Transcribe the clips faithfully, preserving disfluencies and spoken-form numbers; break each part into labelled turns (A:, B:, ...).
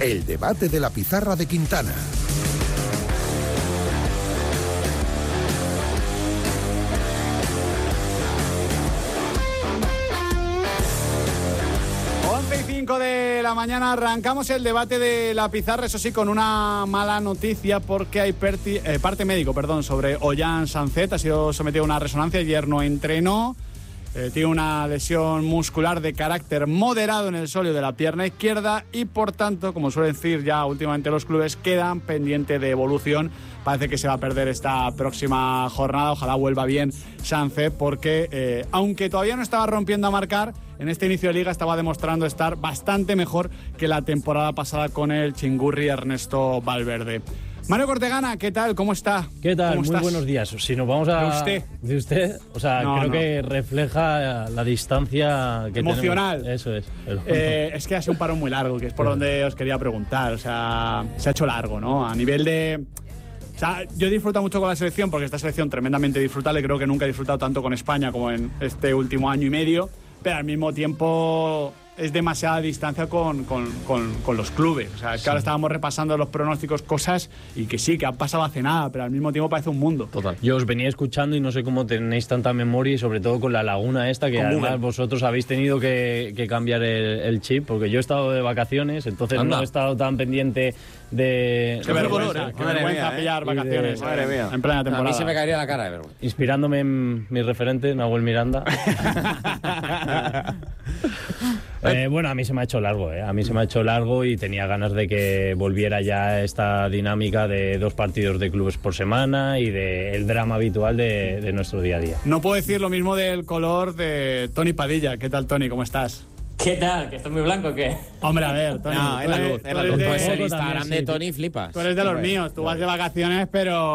A: El debate de la pizarra de Quintana.
B: De la mañana arrancamos el debate de la pizarra, eso sí, con una mala noticia porque hay perti, eh, parte médico, perdón, sobre Ollán Sancet. Ha sido sometido a una resonancia, ayer no entrenó, eh, tiene una lesión muscular de carácter moderado en el sóleo de la pierna izquierda y por tanto, como suelen decir ya últimamente los clubes, quedan pendiente de evolución. Parece que se va a perder esta próxima jornada, ojalá vuelva bien Sancet porque eh, aunque todavía no estaba rompiendo a marcar, en este inicio de liga estaba demostrando estar bastante mejor que la temporada pasada con el chingurri Ernesto Valverde. Mario Cortegana, ¿qué tal? ¿Cómo está?
C: ¿Qué tal?
B: ¿Cómo
C: Muy
B: estás?
C: buenos días. Si nos vamos a...
B: ¿De usted?
C: ¿De usted? O sea,
B: no,
C: creo
B: no.
C: que refleja la distancia que
B: emocional.
C: Tenemos. Eso es.
B: Eh, es que ha sido un parón muy largo, que es por donde os quería preguntar. O sea, se ha hecho largo, ¿no? A nivel de... O sea, yo he disfrutado mucho con la selección porque esta selección tremendamente disfrutable. Creo que nunca he disfrutado tanto con España como en este último año y medio. Pero al mismo tiempo es demasiada distancia con, con, con, con los clubes. O sea, es que sí. Ahora estábamos repasando los pronósticos, cosas, y que sí, que han pasado hace nada, pero al mismo tiempo parece un mundo.
C: Total. Yo os venía escuchando y no sé cómo tenéis tanta memoria y sobre todo con la laguna esta, que
B: con
C: además
B: Google.
C: Vosotros habéis tenido que, que cambiar el, el chip, porque yo he estado de vacaciones, entonces Anda. no he estado tan pendiente de...
B: Qué vergüenza, qué vergüenza
D: mía,
B: pillar
C: ¿eh?
B: vacaciones
D: de, madre mía.
B: en plena temporada.
D: A mí se me caería la cara de vergüenza.
C: Inspirándome en mi referente, Nahuel Miranda. eh, bueno, a mí se me ha hecho largo, ¿eh? A mí se me ha hecho largo y tenía ganas de que volviera ya esta dinámica de dos partidos de clubes por semana y del drama habitual de, de nuestro día a día.
B: No puedo decir lo mismo del color de Tony Padilla. ¿Qué tal, Tony? ¿Cómo estás?
E: ¿Qué tal? ¿Que estoy muy blanco o qué?
B: Hombre, a ver, Tony.
D: No, es la luz, es la luz. Pues el Instagram
C: también,
D: de
C: sí.
D: Tony flipas.
B: Tú eres de los
D: Hombre.
B: míos, tú vas de vacaciones,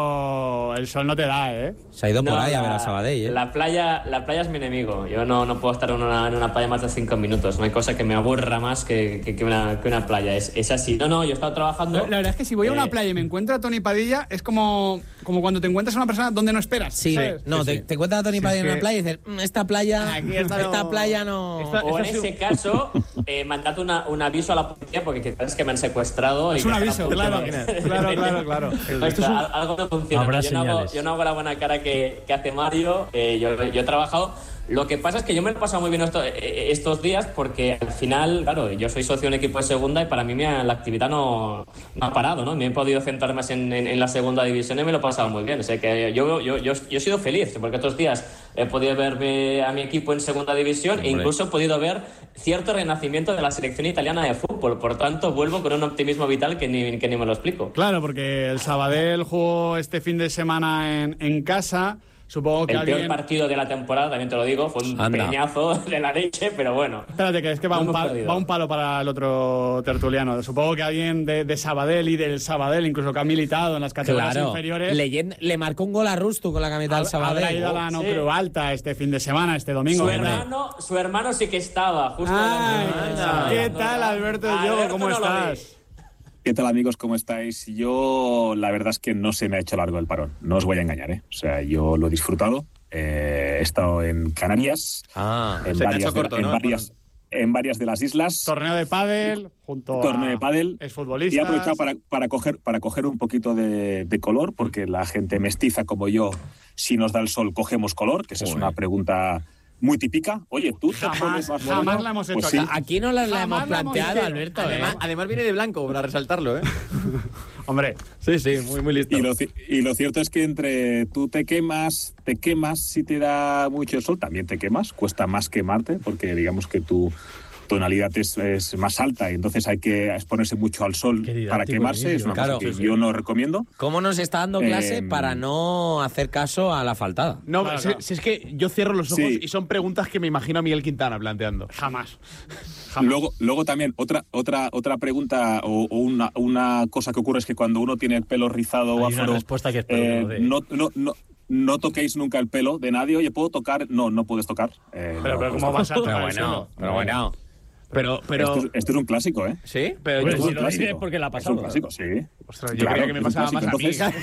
B: pero el sol no te da, ¿eh?
D: Se ha ido por
E: No,
D: ahí a
E: la-
D: ver a Sabadell, ¿eh?
E: La playa, la playa es mi enemigo. Yo no, no puedo estar en una, en una playa más de cinco minutos. No hay cosa que me aburra más que, que, que, una, que una playa. Es, es así. No, no, yo he estado trabajando...
B: La verdad es que si voy a una
E: eh,
B: playa y me encuentro a Tony Padilla, es como, como cuando te encuentras a una persona donde no esperas.
D: Sí,
B: ¿sabes?
D: no,
B: Sí,
D: te,
B: sí.
D: te encuentras a Tony
B: Sí,
D: Padilla
B: es
D: en una
B: que-
D: playa y dices, "Mm, esta playa,
B: Aquí esta
D: esta
B: no-
D: playa no...
B: Esta-
E: O en
B: Esta sí-
E: ese caso, eh, mandad una, un aviso a la policía porque quizás es que me han secuestrado. y
B: Es un
E: que
B: aviso,
E: están a
B: claro,
E: punto de-
B: claro, claro, claro.
E: Esto es un- Algo no funciona.
C: Habrá
E: Yo no, hago,
C: señales.
E: yo no hago la buena cara que, que hace Mario. Eh, yo, yo he trabajado. Lo que pasa es que yo me lo he pasado muy bien esto- eh, estos días porque al final, claro, yo soy socio de un equipo de segunda y para mí me ha- la actividad no, no ha parado, ¿no? Me he podido centrar más en, en, en la segunda división y me lo he pasado muy bien. O sea que yo, yo, yo, yo he sido feliz porque estos días he podido ver a mi equipo en segunda división e incluso he podido ver cierto renacimiento de la selección italiana de fútbol. Por tanto, vuelvo con un optimismo vital que ni, que ni me lo explico.
B: Claro, porque el Sabadell jugó este fin de semana en, en casa. Supongo que
E: El
B: alguien...
E: peor partido de la temporada, también te lo digo, fue un
D: Anda.
E: peñazo de la leche, pero bueno.
B: Espérate, que es que va,
E: No
B: un
E: hemos
B: palo,
E: perdido.
B: va un palo para el otro tertuliano. Supongo que alguien de, de Sabadell y del Sabadell, incluso que ha militado en las categorías
D: Claro,
B: inferiores,
D: Leyenda- le marcó un gol a Rustu con la camiseta del
B: hab- habrá ido a
D: Sabadell.
B: la no
E: Sí.
B: creo alta este fin de semana, este domingo.
E: Su
B: hombre.
E: hermano, su hermano sí que estaba, justo.
B: Ay,
E: delante.
B: ¿qué tal, Alberto Yogo?
E: Alberto
B: ¿Cómo
E: no lo
B: estás?
F: ¿Qué tal, amigos? ¿Cómo estáis? Yo, la verdad es que no se me ha hecho largo el parón. No os voy a engañar, ¿eh? O sea, yo lo he disfrutado. Eh, he estado en Canarias,
D: Ah,
F: en,
D: se te ha
F: varias,
D: hecho corto,
F: de, en,
D: ¿no?
F: varias, en varias de las islas.
B: Torneo de pádel junto
F: Torneo
B: a
F: de pádel.
B: exfutbolistas.
F: Y he aprovechado para, para, coger, para coger un poquito de, de color, porque la gente mestiza como yo, si nos da el sol, cogemos color, que esa es una pregunta muy típica. Oye, ¿tú te
B: Jamás,
F: pones más
B: jamás
F: moreno?
B: la hemos hecho
F: Pues sí.
B: aquí.
D: aquí no la, la
B: Jamás
D: hemos
B: la hemos
D: planteado,
B: hecho.
D: Alberto.
G: Además,
D: ¿eh?
G: además viene de blanco, para resaltarlo, ¿eh?
B: Hombre,
G: Sí, sí, muy, muy listo.
F: Y lo, ci- y lo cierto es que entre tú te quemas, te quemas si te da mucho el sol, también te quemas, cuesta más quemarte, porque digamos que tu tonalidad es, es más alta y entonces hay que exponerse mucho al sol
C: Qué didáctico
F: para quemarse,
C: el
F: es una
D: Claro.
F: cosa que yo no recomiendo.
D: ¿Cómo nos está dando clase
F: Eh,
D: para no hacer caso a la faltada?
G: No,
B: Claro,
G: si,
B: claro.
G: si es que yo cierro los ojos
F: Sí.
G: y son preguntas que me imagino a Miguel Quintana planteando.
B: jamás.
F: Luego, luego también otra otra otra pregunta o, o una, una cosa que ocurre es que cuando uno tiene el pelo rizado o
C: Hay una
F: afro,
C: respuesta que es
F: eh,
C: de-
F: no, no, no, no toquéis nunca el pelo de nadie. Oye, ¿puedo tocar? No, no puedes tocar. Eh,
B: Pero,
F: no
B: pero
F: puedes
B: ¿cómo
F: tocar.
B: vas a tocar
D: Pero
B: el
D: bueno,
B: suelo?
D: pero bueno.
G: Pero, pero...
F: Esto, es, esto es un clásico, ¿eh?
G: ¿Sí? Pero
C: Hombre,
G: yo,
C: si
F: un
C: lo
F: clásico.
C: dices porque la ha
F: Es
C: pasado.
F: un clásico, sí.
G: ostras, yo
F: Claro,
G: creía que me
F: es un
G: pasaba más a mí.
F: clásico.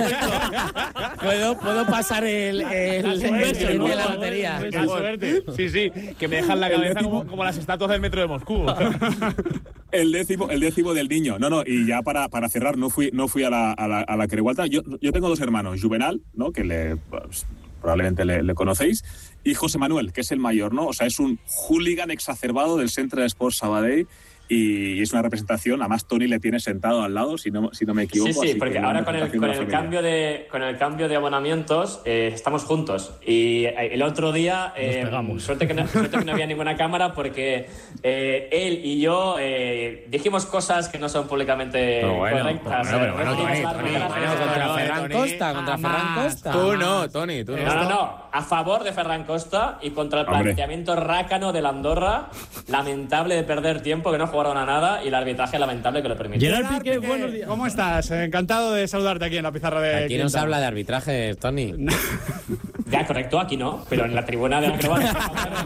D: ¿Puedo, ¿Puedo pasar el, el, el
B: suerte,
D: de
B: ¿no?
D: la lotería?
B: Qué suerte.
G: Sí, sí, que me dejan la
F: El
G: cabeza
F: décimo-
G: como, como las estatuas del metro de Moscú.
F: El décimo, el décimo del niño. No, no, y ya para, para cerrar, no fui, no fui a la, a la, a la Creualta. Yo, yo tengo dos hermanos, Juvenal, ¿no? Que le, pues, probablemente le, le conocéis, y José Manuel, que es el mayor, ¿no? O sea, es un hooligan exacerbado del Centre de Sports Sabadell. Y es una representación, además Tony le tiene sentado al lado, si no, si no me equivoco.
E: Sí, sí, porque ahora con el, con, el cambio de, con el cambio de abonamientos eh, estamos juntos. Y el otro día, eh, suerte, que no, suerte que no había ninguna cámara, porque eh, él y yo eh, dijimos cosas que no son públicamente
D: pero bueno,
E: correctas.
D: Pero bueno,
E: eh,
D: Tony, Tony, Tony, bueno, contra Ferran Costa, contra Ferran Costa. Tú no, Tony, tú no.
E: No, no, no, a favor de Ferran Costa y contra el planteamiento Hombre. rácano del Andorra, lamentable de perder tiempo, que no jugaron a nada, y el arbitraje lamentable que lo permite.
B: Gerard Piqué, buenos días. ¿Cómo estás? Encantado de saludarte aquí en la pizarra de
D: Aquí no se habla de arbitraje, Tony.
E: Ya, correcto, aquí no, pero en la tribuna de Acrobacia.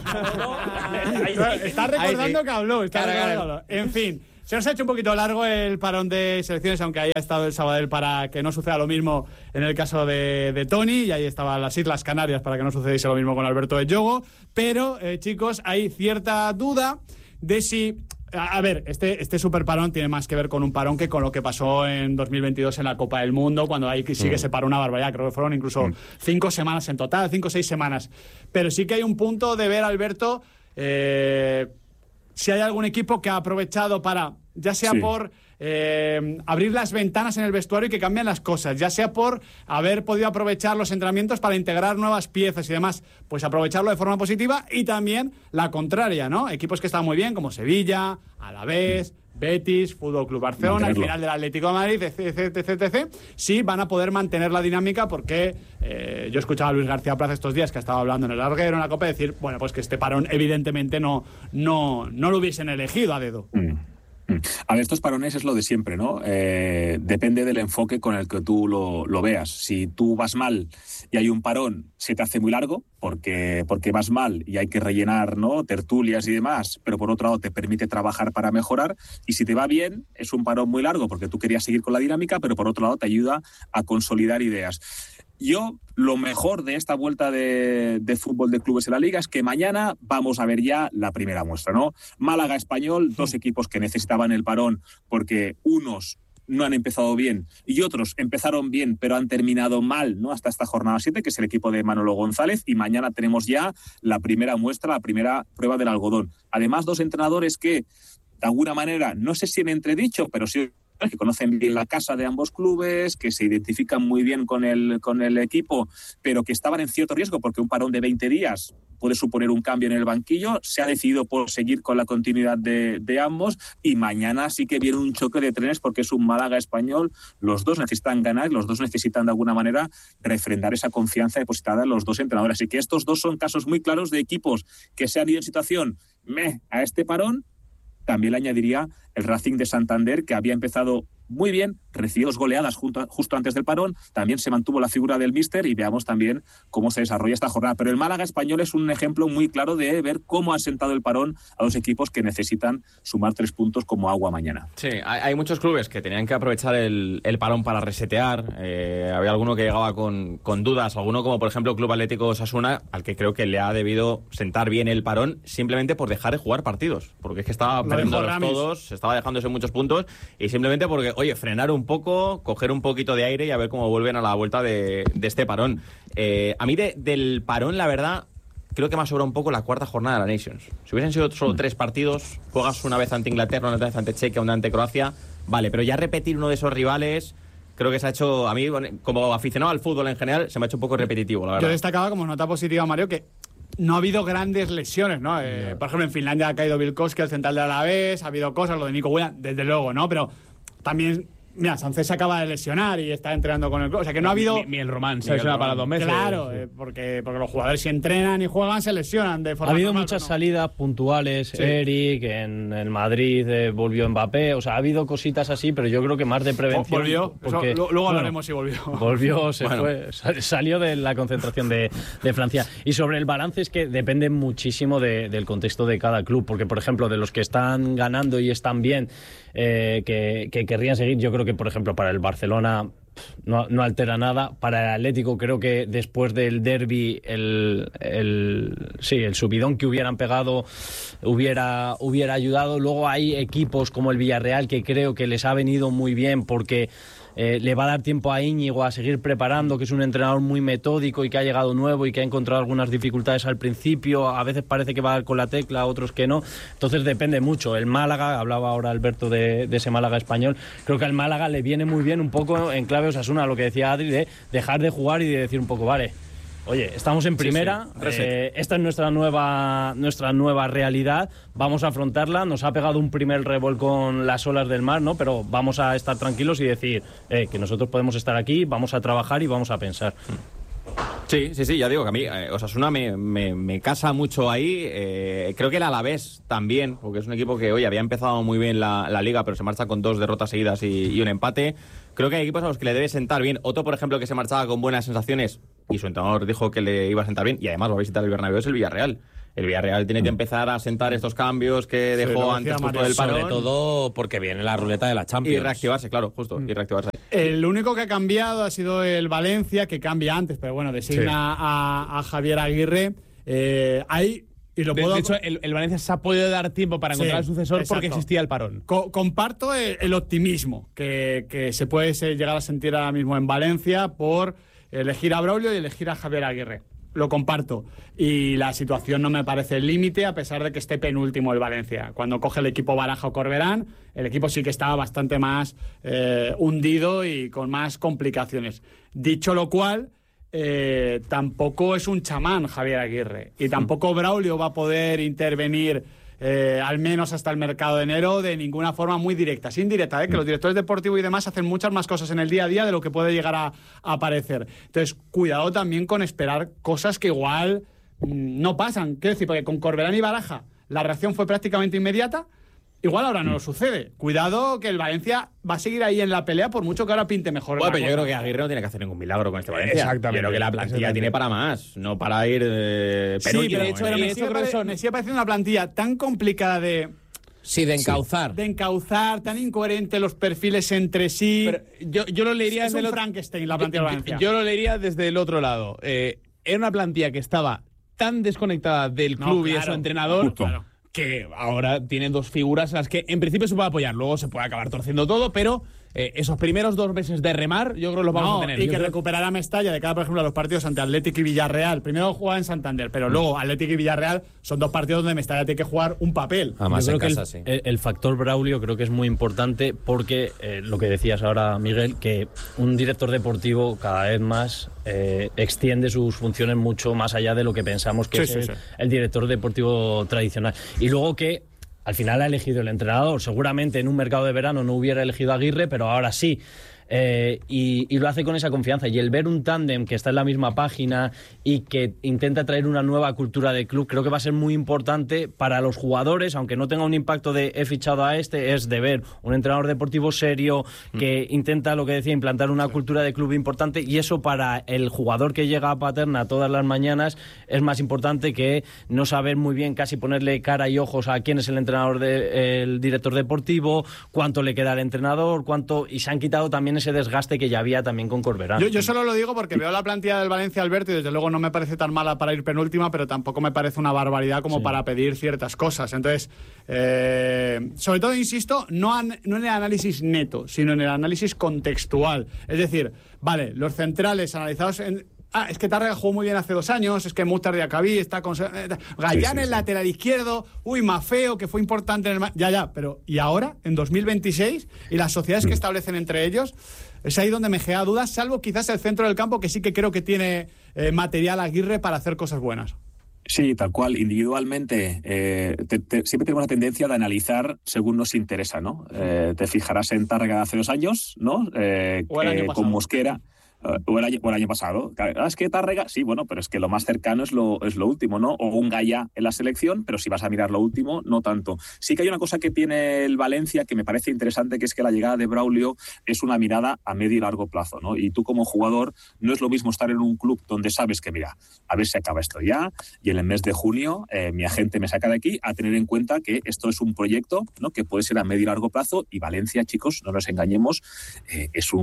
B: Está recordando que habló, está recordando que habló. En fin, se nos ha hecho un poquito largo el parón de selecciones, aunque haya estado el Sabadell para que no suceda lo mismo en el caso de, de Tony, y ahí estaban las Islas Canarias para que no sucediese lo mismo con Alberto de Yogo. Pero, eh, chicos, hay cierta duda de si... A ver, este, este super parón tiene más que ver con un parón que con lo que pasó en dos mil veintidós en la Copa del Mundo, cuando ahí sí que se paró una barbaridad. Creo que fueron incluso mm. cinco semanas en total, cinco o seis semanas. Pero sí que hay un punto de ver, Alberto, eh, si hay algún equipo que ha aprovechado para, ya sea sí. por eh, abrir las ventanas en el vestuario y que cambien las cosas, ya sea por haber podido aprovechar los entrenamientos para integrar nuevas piezas y demás, pues aprovecharlo de forma positiva, y también la contraria, ¿no? Equipos que están muy bien, como Sevilla, Alavés, Betis, Fútbol Club Barcelona, al final del Atlético de Madrid, etc, etc, etc, sí van a poder mantener la dinámica, porque eh, yo escuchaba a Luis García Plaza estos días, que estaba hablando en el larguero, en la Copa, decir, bueno, pues que este parón evidentemente no, no, no lo hubiesen elegido a dedo.
F: Mm. A ver, estos parones es lo de siempre, ¿no? Eh, depende del enfoque con el que tú lo, lo veas. Si tú vas mal y hay un parón, se te hace muy largo porque, porque vas mal y hay que rellenar, ¿no?, tertulias y demás, pero por otro lado te permite trabajar para mejorar. Y si te va bien, es un parón muy largo porque tú querías seguir con la dinámica, pero por otro lado te ayuda a consolidar ideas. Yo, lo mejor de esta vuelta de, de fútbol de clubes en la Liga es que mañana vamos a ver ya la primera muestra, ¿no? Málaga, Español, dos equipos que necesitaban el parón porque unos no han empezado bien y otros empezaron bien pero han terminado mal, ¿no?, hasta esta jornada siete, que es el equipo de Manolo González, y mañana tenemos ya la primera muestra, la primera prueba del algodón. Además, dos entrenadores que, de alguna manera, no sé si en entredicho, pero sí que conocen bien la casa de ambos clubes, que se identifican muy bien con el, con el equipo, pero que estaban en cierto riesgo porque un parón de veinte días puede suponer un cambio en el banquillo. Se ha decidido por seguir con la continuidad de, de ambos, y mañana sí que viene un choque de trenes porque es un Málaga Español. Los dos necesitan ganar, los dos necesitan de alguna manera refrendar esa confianza depositada en los dos entrenadores. Así que estos dos son casos muy claros de equipos que se han ido en situación meh a este parón. También le añadiría el Racing de Santander, que había empezado muy bien, recibió dos goleadas justo, justo antes del parón, también se mantuvo la figura del míster, y veamos también cómo se desarrolla esta jornada. Pero el Málaga Español es un ejemplo muy claro de ver cómo ha sentado el parón a dos equipos que necesitan sumar tres puntos como agua mañana.
H: Sí, hay, hay muchos clubes que tenían que aprovechar el, el parón para resetear. Eh, había alguno que llegaba con, con dudas, alguno como por ejemplo Club Atlético Osasuna, al que creo que le ha debido sentar bien el parón simplemente por dejar de jugar partidos, porque es que estaba perdiéndolos todos, se estaba dejándose muchos puntos, y simplemente porque, oye, frenar un poco, coger un poquito de aire y a ver cómo vuelven a la vuelta de, de este parón. Eh, a mí de, del parón, la verdad, creo que me ha sobrado un poco la cuarta jornada de la Nations. Si hubiesen sido solo tres partidos, juegas una vez ante Inglaterra, una vez ante Chequia, una ante Croacia, vale, pero ya repetir uno de esos rivales, creo que se ha hecho, a mí, como aficionado al fútbol en general, se me ha hecho un poco repetitivo, la verdad.
B: Yo destacaba como nota positiva, Mario, que no ha habido grandes lesiones, ¿no? Eh, por ejemplo, en Finlandia ha caído Vilkoski, el central de Alavés, ha habido cosas, lo de Nico Williams, desde luego, ¿no? Pero también, mira, Sánchez se acaba de lesionar y está entrenando con el club. O sea, que no ha habido...
G: Ni, ni el Román se lesiona para dos meses.
B: Claro, eh, porque, porque los jugadores si entrenan y juegan se lesionan de forma
C: Ha habido
B: normal,
C: muchas
B: ¿no?
C: salidas puntuales, sí. Eric, en el Madrid eh, volvió Mbappé, o sea, ha habido cositas así, pero yo creo que más de prevención.
B: Volvió,
C: porque,
B: Eso, luego hablaremos
C: bueno,
B: si volvió.
C: Volvió, se
H: bueno.
C: fue, salió de la concentración de, de Francia. Y sobre el balance es que depende muchísimo de, del contexto de cada club, porque por ejemplo, de los que están ganando y están bien, eh, que, que querrían seguir, yo creo que por ejemplo para el Barcelona no, no altera nada. Para el Atlético creo que después del derbi el, el, sí, el subidón que hubieran pegado hubiera, hubiera ayudado. Luego hay equipos como el Villarreal que creo que les ha venido muy bien porque Eh, le va a dar tiempo a Íñigo a seguir preparando, que es un entrenador muy metódico y que ha llegado nuevo y que ha encontrado algunas dificultades al principio. A veces parece que va a dar con la tecla, otros que no. Entonces depende mucho. El Málaga, hablaba ahora Alberto de, de ese Málaga español, creo que al Málaga le viene muy bien un poco en clave Osasuna, lo que decía Adri, de dejar de jugar y de decir un poco, vale, oye, estamos en primera, sí, sí. Eh, esta es nuestra nueva nuestra nueva realidad, vamos a afrontarla, nos ha pegado un primer revolcón las olas del mar, ¿no? Pero vamos a estar tranquilos y decir eh, que nosotros podemos estar aquí, vamos a trabajar y vamos a pensar.
H: Sí, sí, sí, ya digo que a mí eh, Osasuna me, me, me casa mucho ahí. Eh, creo que el Alavés también, porque es un equipo que hoy había empezado muy bien la, la liga, pero se marcha con dos derrotas seguidas y, y un empate. Creo que hay equipos a los que le debe sentar bien. Otro, por ejemplo, que se marchaba con buenas sensaciones y su entrenador dijo que le iba a sentar bien, y además va a visitar el Bernabéu, es el Villarreal. El Villarreal tiene que empezar a sentar estos cambios que dejó sí, antes justo del parón.
D: Sobre todo porque viene la ruleta de la Champions.
H: Y reactivarse, claro, justo, y reactivarse.
B: El único que ha cambiado ha sido el Valencia, que cambia antes, pero bueno, designa sí. a, a Javier Aguirre. Eh, hay... Y lo
G: de,
B: puedo...
G: de hecho, el, el Valencia se ha podido dar tiempo para encontrar sí, al sucesor exacto. porque existía el parón.
B: Co- comparto el, el optimismo que, que se puede llegar a sentir ahora mismo en Valencia por elegir a Braulio y elegir a Javier Aguirre. Lo comparto. Y la situación no me parece el límite, a pesar de que esté penúltimo el Valencia. Cuando coge el equipo Baraja o Corberán, el equipo sí que estaba bastante más eh, hundido y con más complicaciones. Dicho lo cual... Eh, tampoco es un chamán Javier Aguirre y tampoco Braulio va a poder intervenir eh, al menos hasta el mercado de enero de ninguna forma muy directa, es indirecta, ¿eh? Que los directores deportivos y demás hacen muchas más cosas en el día a día de lo que puede llegar a, a aparecer. Entonces cuidado también con esperar cosas que igual mmm, no pasan, quiero decir, porque con Corberán y Baraja la reacción fue prácticamente inmediata. Igual ahora no lo sucede. Cuidado que el Valencia va a seguir ahí en la pelea por mucho que ahora pinte mejor.
H: Bueno, pero yo creo que Aguirre no tiene que hacer ningún milagro con este Valencia.
G: Exactamente.
H: Yo creo que la plantilla tiene para más, no para ir eh,
B: pero sí, pero de hecho, pero me, sigue pare- me sigue pareciendo una plantilla tan complicada de...
D: Sí, de encauzar.
B: Sí, de encauzar, tan incoherente los perfiles entre sí.
G: Pero yo, yo lo leería
B: es
G: desde
B: un
G: el
B: Frankenstein, la plantilla de Valencia.
G: Yo, yo lo leería desde el otro lado. Eh, era una plantilla que estaba tan desconectada del club no, claro, y de su entrenador... Claro. Que ahora tiene dos figuras en las que en principio se puede apoyar, luego se puede acabar torciendo todo, pero eh, esos primeros dos meses de remar yo creo que los vamos
B: no,
G: a tener.
B: Y
G: yo
B: que
G: creo...
B: recuperará Mestalla de cara, por ejemplo, a los partidos ante Atlético y Villarreal. Primero juega en Santander, pero luego Atlético y Villarreal son dos partidos donde Mestalla tiene que jugar un papel.
C: Además, yo creo en casa, que el, sí. el, el factor Braulio creo que es muy importante porque, eh, lo que decías ahora, Miguel, que un director deportivo cada vez más eh, extiende sus funciones mucho más allá de lo que pensamos que sí, es sí, el, sí. el director deportivo tradicional. Y luego que al final ha elegido el entrenador. Seguramente en un mercado de verano no hubiera elegido a Aguirre, pero ahora sí. Eh, y, y lo hace con esa confianza. Y el ver un tándem que está en la misma página y que intenta traer una nueva cultura de club, creo que va a ser muy importante para los jugadores, aunque no tenga un impacto de he fichado a este, es de ver un entrenador deportivo serio que mm. intenta, lo que decía, implantar una cultura de club importante, y eso para el jugador que llega a Paterna todas las mañanas es más importante que no saber muy bien casi ponerle cara y ojos a quién es el entrenador, de, el director deportivo, cuánto le queda al entrenador, cuánto, y se han quitado también ese desgaste que ya había también con Corberán.
B: Yo, yo solo lo digo porque veo la plantilla del Valencia, Alberto, y desde luego no me parece tan mala para ir penúltima, pero tampoco me parece una barbaridad como sí. para pedir ciertas cosas. Entonces, eh, sobre todo, insisto, no, an, no en el análisis neto, sino en el análisis contextual. Es decir, vale, los centrales analizados en... Ah, es que Tárrega jugó muy bien hace dos años, es que Muhtar Diacabí está con... Gallán, sí, sí, el sí. lateral izquierdo, uy, Mafeo, que fue importante en el... Ya, ya, pero ¿y ahora? En dos mil veintiséis, y las sociedades que establecen entre ellos, es ahí donde me genera dudas, salvo quizás el centro del campo, que sí que creo que tiene eh, material Aguirre para hacer cosas buenas.
F: Sí, tal cual. Individualmente, eh, te, te, siempre tenemos la tendencia de analizar según nos interesa, ¿no? Eh, te fijarás en Tárrega de hace dos años, ¿no? Eh,
B: o el año pasado.
F: Con Mosquera. Uh, o, el año, o el año pasado. Ah, es que Tárrega, sí, bueno, pero es que lo más cercano es lo, es lo último, ¿no? O un Gallá en la selección, pero si vas a mirar lo último, no tanto. Sí que hay una cosa que tiene el Valencia que me parece interesante, que es que la llegada de Braulio es una mirada a medio y largo plazo, ¿no? Y tú como jugador no es lo mismo estar en un club donde sabes que, mira, a ver si acaba esto ya, y en el mes de junio eh, mi agente me saca de aquí, a tener en cuenta que esto es un proyecto, ¿no? Que puede ser a medio y largo plazo, y Valencia, chicos, no nos engañemos, eh, es un club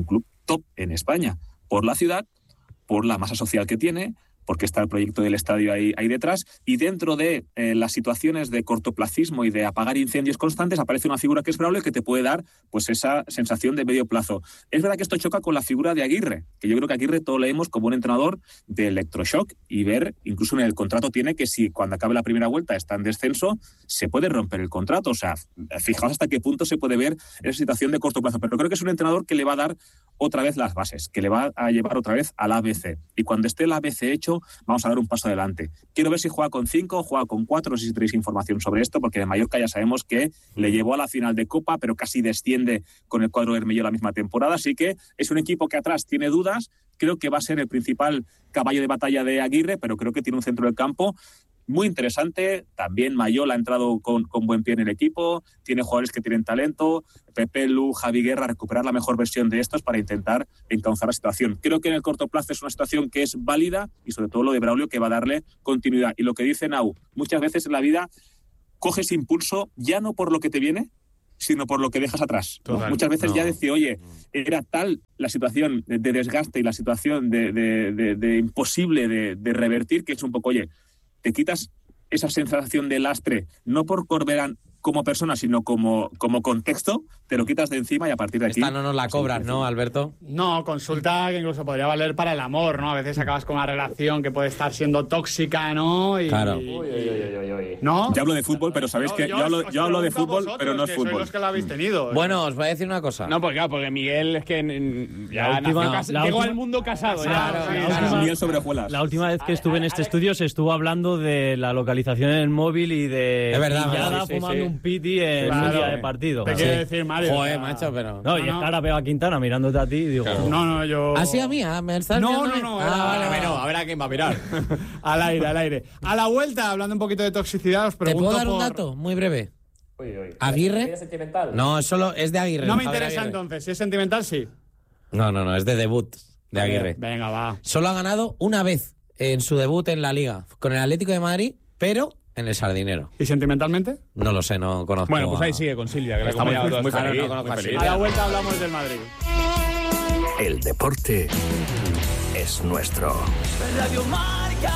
F: top en España, por la ciudad, por la masa social que tiene, porque está el proyecto del estadio ahí, ahí detrás, y dentro de eh, las situaciones de cortoplacismo y de apagar incendios constantes aparece una figura que es Braulio que te puede dar pues esa sensación de medio plazo. Es verdad que esto choca con la figura de Aguirre, que yo creo que Aguirre todo leemos como un entrenador de electroshock y ver, incluso en el contrato tiene que si cuando acabe la primera vuelta está en descenso, se puede romper el contrato. O sea, fijaos hasta qué punto se puede ver esa situación de corto plazo. Pero creo que es un entrenador que le va a dar otra vez las bases, que le va a llevar otra vez al A B C. Y cuando esté el A B C hecho, vamos a dar un paso adelante. Quiero ver si juega con cinco o juega con cuatro, no sé si tenéis información sobre esto, porque de Mallorca ya sabemos que le llevó a la final de Copa, pero casi desciende con el cuadro Hermello la misma temporada, así que es un equipo que atrás tiene dudas, creo que va a ser el principal caballo de batalla de Aguirre, pero creo que tiene un centro del campo muy interesante. También Mayol ha entrado con, con buen pie en el equipo, tiene jugadores que tienen talento, Pepe Lu, Javi Guerra, recuperar la mejor versión de estos para intentar encauzar la situación. Creo que en el corto plazo es una situación que es válida y sobre todo lo de Braulio que va a darle continuidad. Y lo que dice Nau, muchas veces en la vida coges impulso ya no por lo que te viene, sino por lo que dejas atrás. Total, muchas veces no. Ya decir, oye, era tal la situación de, de desgaste y la situación de, de, de, de imposible de, de revertir que es un poco, oye, te quitas esa sensación de lastre, no por Corberán como persona, sino como, como contexto, te lo quitas de encima y a partir de aquí...
D: Esta no nos la cobras, ¿no, Alberto?
B: No, consulta que incluso podría valer para el amor, ¿no? A veces acabas con una relación que puede estar siendo tóxica, ¿no? Y,
D: claro.
B: Y,
E: uy, uy, uy, uy, uy.
B: ¿no?
F: Yo hablo de fútbol, pero sabéis que yo, yo hablo, yo hablo de fútbol,
B: vosotros,
F: pero no es
B: que
F: fútbol.
B: Sois los que lo habéis tenido.
D: Bueno, os voy a decir una cosa.
G: No, porque claro, porque Miguel es que en, ya
C: la última,
G: nació cas-
C: la
G: llegó
C: última,
G: al mundo casado.
B: Claro,
G: ya.
B: sí,
G: La
B: claro.
G: última-
F: Miguel sobre hojuelas.
C: La última vez que estuve en este estudio se estuvo hablando de la localización en el móvil y de
D: Es verdad,
C: pillada
D: sí, sí,
C: fumando
D: sí.
C: un piti en
B: Claro.
C: un día de partido.
B: Te
C: Sí.
B: quiero decir, Mario.
D: Joder,
B: o sea,
D: macho, pero...
C: No, y es
B: no.
C: que ahora veo a Quintana mirándote a ti y digo...
B: No, no, yo...
D: ¿Así a mí? ¿Ah? ¿Me estás
B: No,
D: viendo?
B: no, no,
D: Ah,
B: era-
D: vale,
B: bueno,
D: bueno, a ver a quién va a mirar.
B: Al aire, al aire. A la vuelta, hablando un poquito de toxicidad, os
D: ¿Te
B: pregunto
D: puedo dar un
B: por-
D: dato muy breve?
E: Uy, uy.
D: ¿Aguirre?
E: ¿Es sentimental?
D: No, solo es de Aguirre.
B: No me
D: Javier
B: interesa
D: Aguirre.
B: entonces. Si es sentimental, sí.
D: No, no, no, es de debut de Aguirre.
B: Venga, va.
D: Solo ha ganado una vez en su debut en la Liga, con el Atlético de Madrid, pero en el Sardinero.
B: ¿Y sentimentalmente?
D: No lo sé, no conozco.
G: Bueno, pues ahí
D: a-
G: sigue con Silvia, que la
H: Está muy,
G: acompañaba
H: muy
G: toda esta
H: feliz,
G: tarde.
H: muy feliz.
B: A la vuelta hablamos del Madrid.
A: El deporte es nuestro.
I: Radio Marca.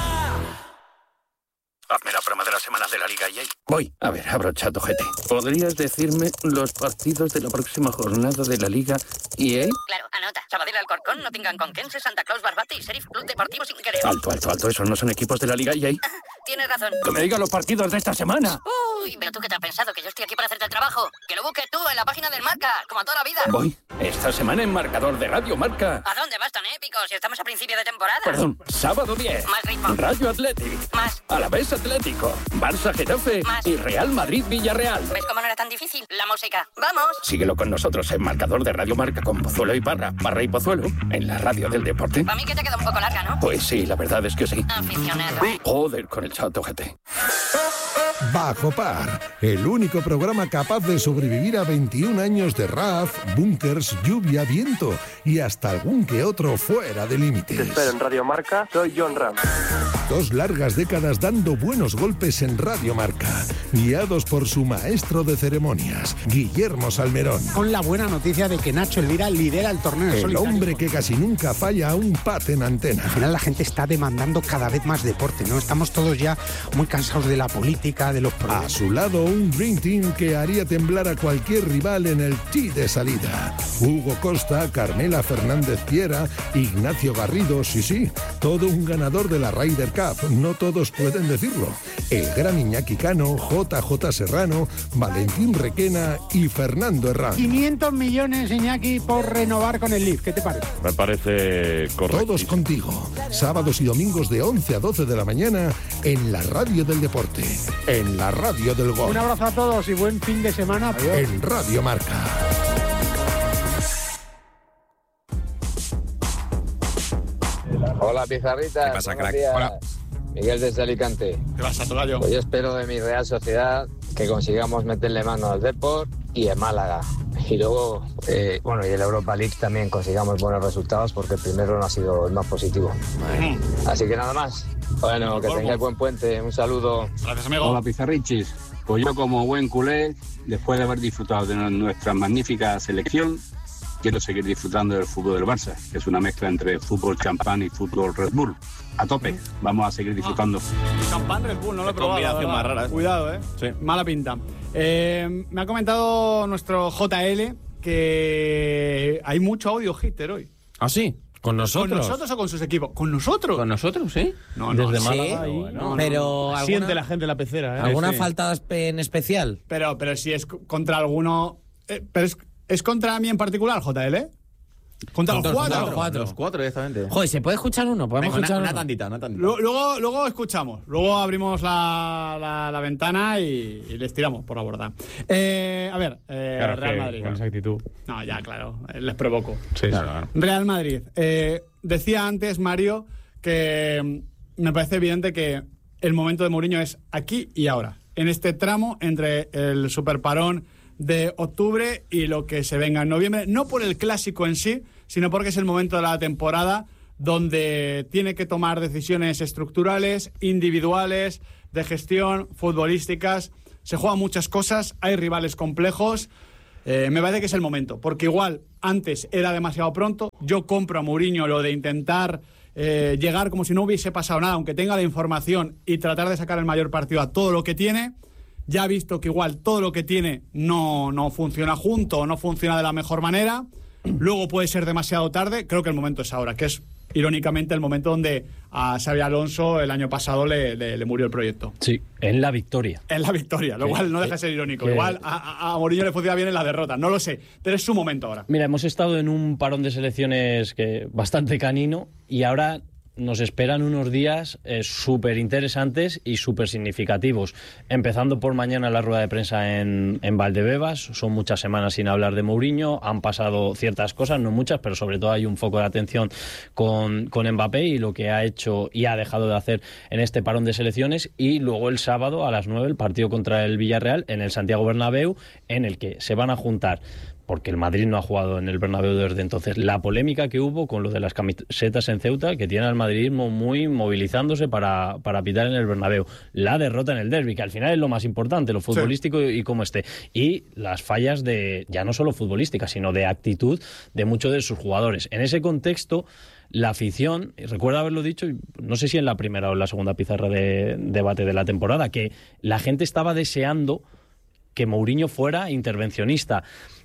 A: Hazme la promo de las semanas de la Liga E A. Voy. A ver, abro chat ojete. ¿Podrías decirme los partidos de la próxima jornada de la Liga E A?
J: Claro, anota. Sabadell Alcorcón, Nottingham Conquense, Santa Claus Barbate y Sheriff Club Deportivo Sinquereo.
A: Alto, alto, alto. ¿Esos no son equipos de la Liga E A?
J: Tienes razón.
A: ¡Que me digan los partidos de esta semana!
J: Uy, pero tú qué te has pensado, que yo estoy aquí para hacerte el trabajo. Que lo busques tú en la página del Marca, como toda la vida.
A: Voy. Esta semana en marcador de Radio Marca.
J: ¿A dónde vas tan épico si estamos a principio de temporada?
A: Perdón, sábado diez.
J: Más ritmo.
A: Rayo Athletic.
J: Más.
A: Alavés Atlético. Barça Getafe.
J: Más.
A: Y Real Madrid Villarreal.
J: ¿Ves cómo no era tan difícil? La música. ¡Vamos!
A: Síguelo con nosotros en marcador de Radio Marca con Pozuelo y Parra. Parra y Pozuelo en la radio del deporte.
J: Para mí que te queda un poco larga, ¿no?
A: Pues sí, la verdad es que sí.
J: Aficionado.
A: Joder con el chat ojete.
K: Bajo Par, el único programa capaz de sobrevivir a veintiún años de R A F, búnkers, lluvia, viento y hasta algún que otro fuera de límites.
L: Te espero en Radio Marca, soy John Ram.
K: Dos largas décadas dando buenos golpes en Radio Marca, guiados por su maestro de ceremonias, Guillermo Salmerón.
M: Con la buena noticia de que Nacho Elvira lidera el torneo en
K: El
M: solitario.
K: hombre que casi nunca falla a un pat en antena.
M: Al final la gente está demandando cada vez más deporte, ¿no? Estamos todos ya muy cansados de la política, de los
K: A
M: problemas.
K: su lado, un Dream Team que haría temblar a cualquier rival en el tee de salida. Hugo Costa, Carmela Fernández Piera, Ignacio Garrido, sí, sí, todo un ganador de la Ryder Cup, no todos pueden decirlo. El gran Iñaki Cano, J J Serrano, Valentín Requena y Fernando Herrán.
M: quinientos millones, Iñaki, por renovar con el Leaf. ¿Qué te parece?
N: Me parece correcto.
K: Todos contigo, sábados y domingos de once a doce de la mañana en la radio del deporte, en la radio del gol.
M: Un abrazo a todos y buen fin de semana. Adiós.
K: En Radio Marca.
O: Hola, Pizarrita.
H: ¿Qué pasa,
O: Buenos
H: crack?
O: días.
H: Hola.
O: Miguel desde Alicante.
B: ¿Qué pasa, tocayo?
O: Pues yo espero de mi Real Sociedad que consigamos meterle mano al Depor y en Málaga. Y luego, eh, bueno, y el Europa League también consigamos buenos resultados porque el primero no ha sido el más positivo. Así que nada más. Bueno, que tengáis buen puente. Un saludo.
B: Gracias, amigo.
P: Hola, Pizarrichis. Pues yo, como buen culé, después de haber disfrutado de nuestra magnífica selección, quiero seguir disfrutando del fútbol del Barça, que es una mezcla entre fútbol champán y fútbol Red Bull. A tope, vamos a seguir disfrutando.
B: Ah, champán Red Bull, no lo he probado.
H: Combinación más rara.
B: Cuidado, eh.
H: Sí.
B: Mala pinta. Eh, me ha comentado nuestro J L que hay mucho audio hater hoy.
D: ¿Ah, sí? ¿Con nosotros?
B: ¿Con nosotros o con sus equipos? ¿Con nosotros?
H: ¿Con nosotros, sí?
B: No, no.
D: Desde
B: sí,
D: Málaga.
B: ahí,
D: No,
B: no,
D: pero
B: no.
D: ¿alguna,
G: Siente la gente en la pecera, ¿eh?
D: ¿alguna
G: Sí.
D: falta en especial?
B: Pero, pero si es contra alguno... Eh, pero es, ¿es contra mí en particular, J L? Contra,
D: Contra
B: los
D: los
B: cuatro.
D: cuatro. Cuatro.
H: Los cuatro directamente.
D: Joder, ¿se puede escuchar uno? ¿Podemos
H: Venga,
D: escuchar
H: una,
D: uno?
H: una tantita, una tantita.
B: Lu- Luego, luego escuchamos. Luego abrimos la, la, la ventana y, y les tiramos por la borda. Eh, a ver, eh,
G: Claro,
B: Real
G: que
B: Madrid.
G: con esa actitud.
B: No, ya, claro. eh, Les provoco.
G: Sí, claro, claro.
B: Real Madrid. Eh, decía antes, Mario, que mm, me parece evidente que el momento de Mourinho es aquí y ahora. En este tramo entre el superparón de octubre y lo que se venga en noviembre. No por el clásico en sí, sino porque es el momento de la temporada donde tiene que tomar decisiones estructurales, individuales, de gestión, futbolísticas. Se juegan muchas cosas, hay rivales complejos. Eh, me parece que es el momento, porque igual antes era demasiado pronto. Yo compro a Mourinho lo de intentar eh, llegar como si no hubiese pasado nada, aunque tenga la información, y tratar de sacar el mayor partido a todo lo que tiene. Ya ha visto que igual todo lo que tiene no, no funciona junto o no funciona de la mejor manera. Luego puede ser demasiado tarde. Creo que el momento es ahora, que es irónicamente el momento donde a Xabi Alonso el año pasado le, le, le murió el proyecto.
C: Sí, en la victoria.
B: En la victoria, lo
C: Sí,
B: cual no deja de
C: sí,
B: ser irónico.
C: que-
B: Igual a, a, a Mourinho le funciona bien en la derrota, no lo sé, pero es su momento ahora.
C: Mira, hemos estado en un parón de selecciones que bastante canino y ahora nos esperan unos días eh, súper interesantes y súper significativos. Empezando por mañana la rueda de prensa en, en Valdebebas. Son muchas semanas sin hablar de Mourinho. Han pasado ciertas cosas, no muchas, pero sobre todo hay un foco de atención con, con Mbappé y lo que ha hecho y ha dejado de hacer en este parón de selecciones. Y luego el sábado a las nueve el partido contra el Villarreal en el Santiago Bernabéu, en el que se van a juntar, porque el Madrid no ha jugado en el Bernabéu desde entonces, la polémica que hubo con lo de las camisetas en Ceuta, que tiene al madridismo muy movilizándose para, para pitar en el Bernabéu, la derrota en el derbi, que al final es lo más importante, lo futbolístico y, y cómo esté, y las fallas de, ya no solo futbolísticas, sino de actitud de muchos de sus jugadores. En ese contexto, la afición, y recuerdo haberlo dicho, no sé si en la primera o en la segunda pizarra de debate de la temporada, que la gente estaba deseando que Mourinho fuera intervencionista.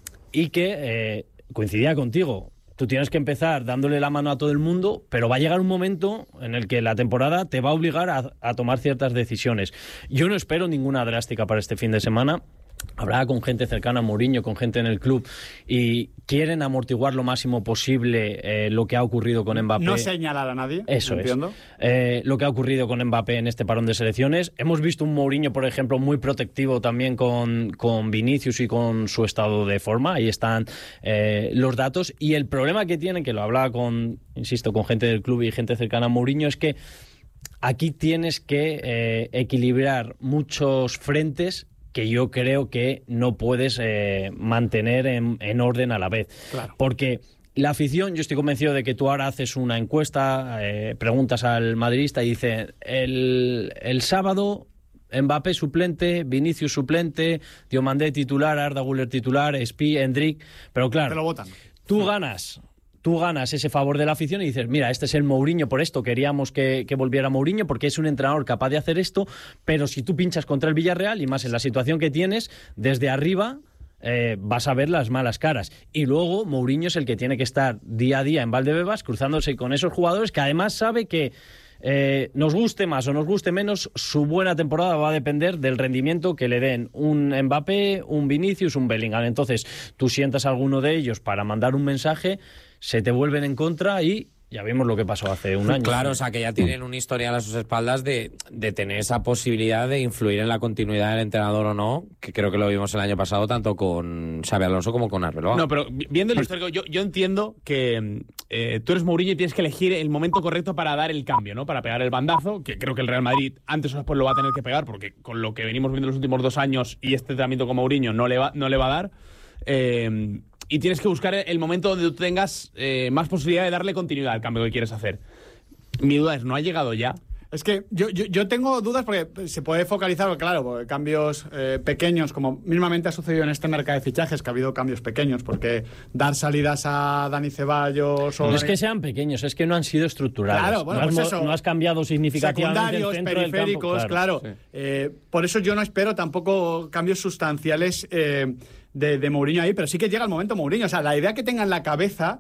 C: Y que eh, coincidía contigo. Tú tienes que empezar dándole la mano a todo el mundo, pero va a llegar un momento en el que la temporada te va a obligar a, a tomar ciertas decisiones. Yo no espero ninguna drástica para este fin de semana. Hablaba con gente cercana a Mourinho, con gente en el club, y quieren amortiguar lo máximo posible eh, lo que ha ocurrido con Mbappé.
B: No señalar a nadie.
C: Eso
B: entiendo.
C: es. Eh, lo que ha ocurrido con Mbappé en este parón de selecciones. Hemos visto un Mourinho, por ejemplo, muy protectivo también con, con Vinicius y con su estado de forma. Ahí están eh, los datos. Y el problema que tienen, que lo hablaba con, insisto, con gente del club y gente cercana a Mourinho, es que aquí tienes que eh, equilibrar muchos frentes que yo creo que no puedes eh, mantener en, en orden a la vez.
B: Claro.
C: Porque la afición, yo estoy convencido de que tú ahora haces una encuesta, eh, preguntas al madridista y dice, el, el sábado Mbappé suplente, Vinicius suplente, Diomandé titular, Arda Güler titular, Spi, Endrick, pero claro,
B: Te lo votan.
C: tú ganas... Tú ganas ese favor de la afición y dices, mira, este es el Mourinho, por esto queríamos que, que volviera Mourinho, porque es un entrenador capaz de hacer esto, pero si tú pinchas contra el Villarreal, y más en la situación que tienes, desde arriba eh, vas a ver las malas caras. Y luego Mourinho es el que tiene que estar día a día en Valdebebas, cruzándose con esos jugadores, que además sabe que Eh, nos guste más o nos guste menos, su buena temporada va a depender del rendimiento que le den un Mbappé, un Vinicius, un Bellingham. Entonces, tú sientas a alguno de ellos para mandar un mensaje, se te vuelven en contra y ya vimos lo que pasó hace un año.
D: Claro, o sea, que ya tienen un historial a sus espaldas de, de tener esa posibilidad de influir en la continuidad del entrenador o no, que creo que lo vimos el año pasado tanto con Xabi Alonso como con Arbeloa.
G: No, pero viendo el histórico, yo, yo entiendo que eh, tú eres Mourinho y tienes que elegir el momento correcto para dar el cambio, ¿no? Para pegar el bandazo, que creo que el Real Madrid antes o después lo va a tener que pegar, porque con lo que venimos viendo los últimos dos años y este tratamiento con Mourinho no le va, no le va a dar. Eh, y tienes que buscar el momento donde tú tengas eh, más posibilidad de darle continuidad al cambio que quieres hacer. Mi duda es, ¿no ha llegado ya?
B: Es que yo, yo, yo tengo dudas porque se puede focalizar, claro, porque cambios eh, pequeños, como mismamente ha sucedido en este mercado de fichajes, que ha habido cambios pequeños, porque dar salidas a Dani Ceballos... O
C: no
B: Dani...
C: es que sean pequeños, es que no han sido estructurales.
B: Claro, bueno,
C: no,
B: pues
C: has,
B: eso,
C: no has cambiado significativamente el centro
B: periféricos,
C: del campo,
B: claro.
C: claro. Sí.
B: Eh, por eso yo no espero tampoco cambios sustanciales eh, de, de Mourinho ahí, pero sí que llega el momento Mourinho. O sea, la idea que tenga en la cabeza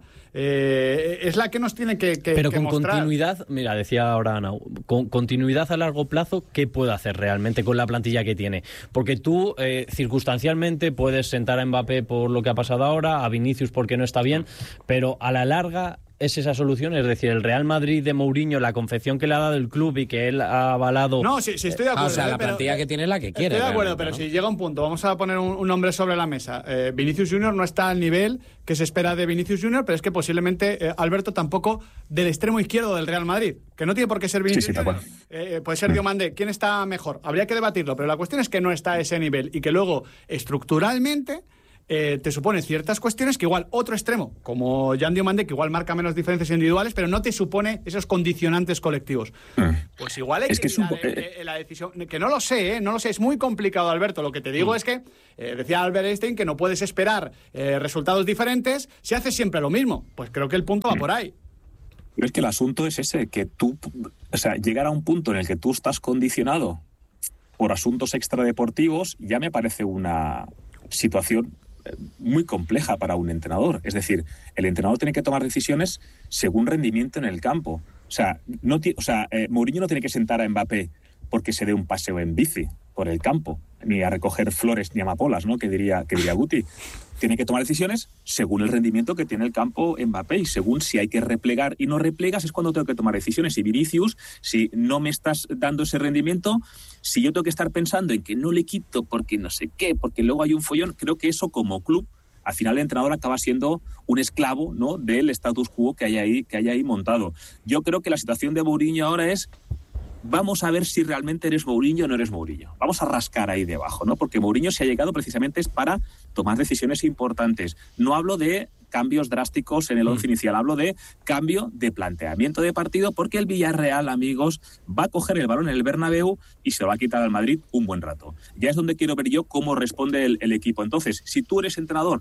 B: eh, es la que nos tiene que, que
C: Pero
B: que
C: con
B: mostrar.
C: continuidad, mira, decía ahora Ana, con continuidad a largo plazo, ¿qué puede hacer realmente con la plantilla que tiene? Porque tú, eh, circunstancialmente, puedes sentar a Mbappé por lo que ha pasado ahora, a Vinicius porque no está bien, pero a la larga... ¿Es esa solución? Es decir, el Real Madrid de Mourinho, la confección que le ha dado el club y que él ha avalado...
B: No, sí, sí estoy de acuerdo.
D: Ah, o sea,
B: eh,
D: la
B: pero,
D: plantilla que tiene es la que quiere.
B: Estoy de acuerdo, pero ¿no? Si llega un punto, vamos a poner un, un nombre sobre la mesa. Eh, Vinicius Junior no está al nivel que se espera de Vinicius Junior, pero es que posiblemente eh, Alberto tampoco del extremo izquierdo del Real Madrid, que no tiene por qué ser Vinicius
F: sí, sí,
B: Junior. Eh, puede ser Diomande. ¿Quién está mejor? Habría que debatirlo, pero la cuestión es que no está a ese nivel y que luego, estructuralmente... Eh, te supone ciertas cuestiones que igual otro extremo, como Jan Diomande, que igual marca menos diferencias individuales, pero no te supone esos condicionantes colectivos. Pues igual hay
F: es
B: que,
F: que es un...
B: la, eh, la decisión, que no lo sé, ¿eh? no lo sé, es muy complicado, Alberto. Lo que te digo mm. es que, eh, decía Albert Einstein, que no puedes esperar eh, resultados diferentes si haces siempre lo mismo. Pues creo que el punto va mm. por ahí.
F: Pero es que el asunto es ese, que tú, o sea, llegar a un punto en el que tú estás condicionado por asuntos extradeportivos ya me parece una situación muy compleja para un entrenador. Es decir, el entrenador tiene que tomar decisiones según rendimiento en el campo. O sea, no o sea eh, Mourinho no tiene que sentar a Mbappé porque se dé un paseo en bici por el campo, ni a recoger flores ni amapolas, ¿no? Que diría, que diría Guti. Tiene que tomar decisiones según el rendimiento que tiene el campo Mbappé y según si hay que replegar y no replegas es cuando tengo que tomar decisiones. Y Vinicius, si no me estás dando ese rendimiento, si yo tengo que estar pensando en que no le quito porque no sé qué, porque luego hay un follón, creo que eso como club, al final el entrenador acaba siendo un esclavo, ¿no?, del status quo que hay ahí, que hay ahí montado. Yo creo que la situación de Mourinho ahora es... Vamos a ver si realmente eres Mourinho o no eres Mourinho. Vamos a rascar ahí debajo, ¿no? Porque Mourinho se ha llegado precisamente es para tomar decisiones importantes. No hablo de cambios drásticos en el once mm. inicial, hablo de cambio de planteamiento de partido, porque el Villarreal, amigos, va a coger el balón en el Bernabéu y se lo va a quitar al Madrid un buen rato. Ya es donde quiero ver yo cómo responde el, el equipo. Entonces, si tú eres entrenador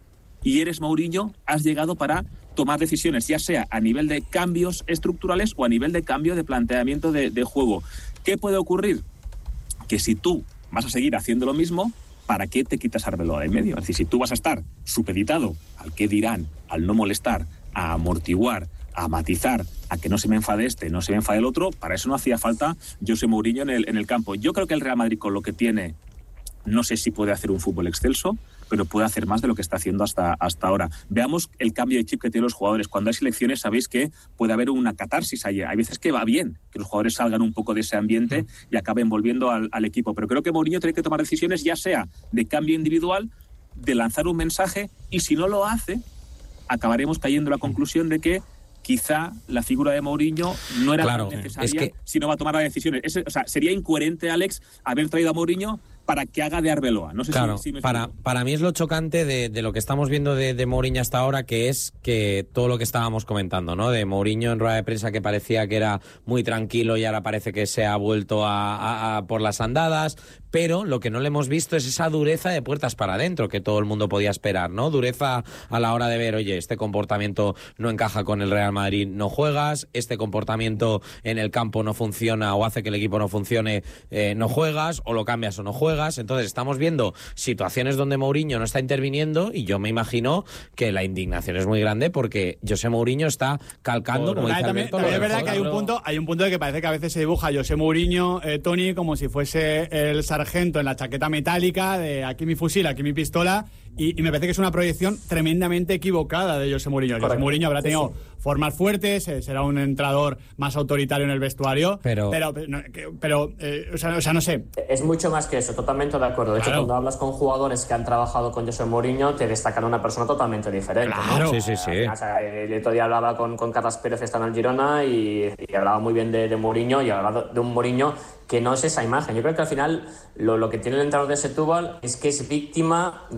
F: y eres Mourinho, has llegado para tomar decisiones, ya sea a nivel de cambios estructurales o a nivel de cambio de planteamiento de, de juego. ¿Qué puede ocurrir? Que si tú vas a seguir haciendo lo mismo, ¿para qué te quitas a Arbeloa de en medio? Es decir, si tú vas a estar supeditado al qué dirán, al no molestar, a amortiguar, a matizar, a que no se me enfade este, no se me enfade el otro, para eso no hacía falta José Mourinho en el, en el campo. Yo creo que el Real Madrid, con lo que tiene, no sé si puede hacer un fútbol excelso, pero puede hacer más de lo que está haciendo hasta, hasta ahora. Veamos el cambio de chip que tienen los jugadores. Cuando hay selecciones sabéis que puede haber una catarsis ahí. Hay veces que va bien que los jugadores salgan un poco de ese ambiente y acaben volviendo al, al equipo. Pero creo que Mourinho tiene que tomar decisiones, ya sea de cambio individual, de lanzar un mensaje, y si no lo hace, acabaremos cayendo en la conclusión de que quizá la figura de Mourinho no era
D: claro,
F: necesaria
D: es que...
F: si no va a tomar las decisiones. Es, o sea, sería incoherente, Alex, haber traído a Mourinho para que haga de Arbeloa. No sé
D: claro,
F: si, si me
D: para, para mí es lo chocante de, de lo que estamos viendo de, de Mourinho hasta ahora, que es que todo lo que estábamos comentando, ¿no? De Mourinho en rueda de prensa, que parecía que era muy tranquilo y ahora parece que se ha vuelto a, a, a por las andadas, pero lo que no le hemos visto es esa dureza de puertas para adentro que todo el mundo podía esperar, ¿no? Dureza a la hora de ver, oye, este comportamiento no encaja con el Real Madrid, no juegas, este comportamiento en el campo no funciona o hace que el equipo no funcione, eh, no juegas, o lo cambias o no juegas. Entonces estamos viendo situaciones donde Mourinho no está interviniendo, y yo me imagino que la indignación es muy grande porque José Mourinho está calcando, como dice
B: también,
D: Alberto,
B: también es verdad que hay un punto hay un punto de que parece que a veces se dibuja a José Mourinho, eh, Tony, como si fuese el sargento en la chaqueta metálica de aquí mi fusil, aquí mi pistola, y, y me parece que es una proyección tremendamente equivocada de José Mourinho. José Mourinho habrá tenido sí, sí. formas fuertes, eh, será un entrenador más autoritario en el vestuario, pero, pero, pero, pero eh, o, sea, o sea, no sé.
E: Es mucho más que eso, totalmente de acuerdo. De hecho, claro, cuando hablas con jugadores que han trabajado con José Mourinho, te destacan una persona totalmente diferente.
D: Claro,
E: ¿no?
D: sí, sí, sí.
E: O sea, el otro día hablaba con, con Carlos Pérez, están en el Girona, y, y hablaba muy bien de, de Mourinho, y hablaba de un Mourinho que no es esa imagen. Yo creo que al final lo, lo que tiene el entrenador de Setúbal es que es víctima del recuerdo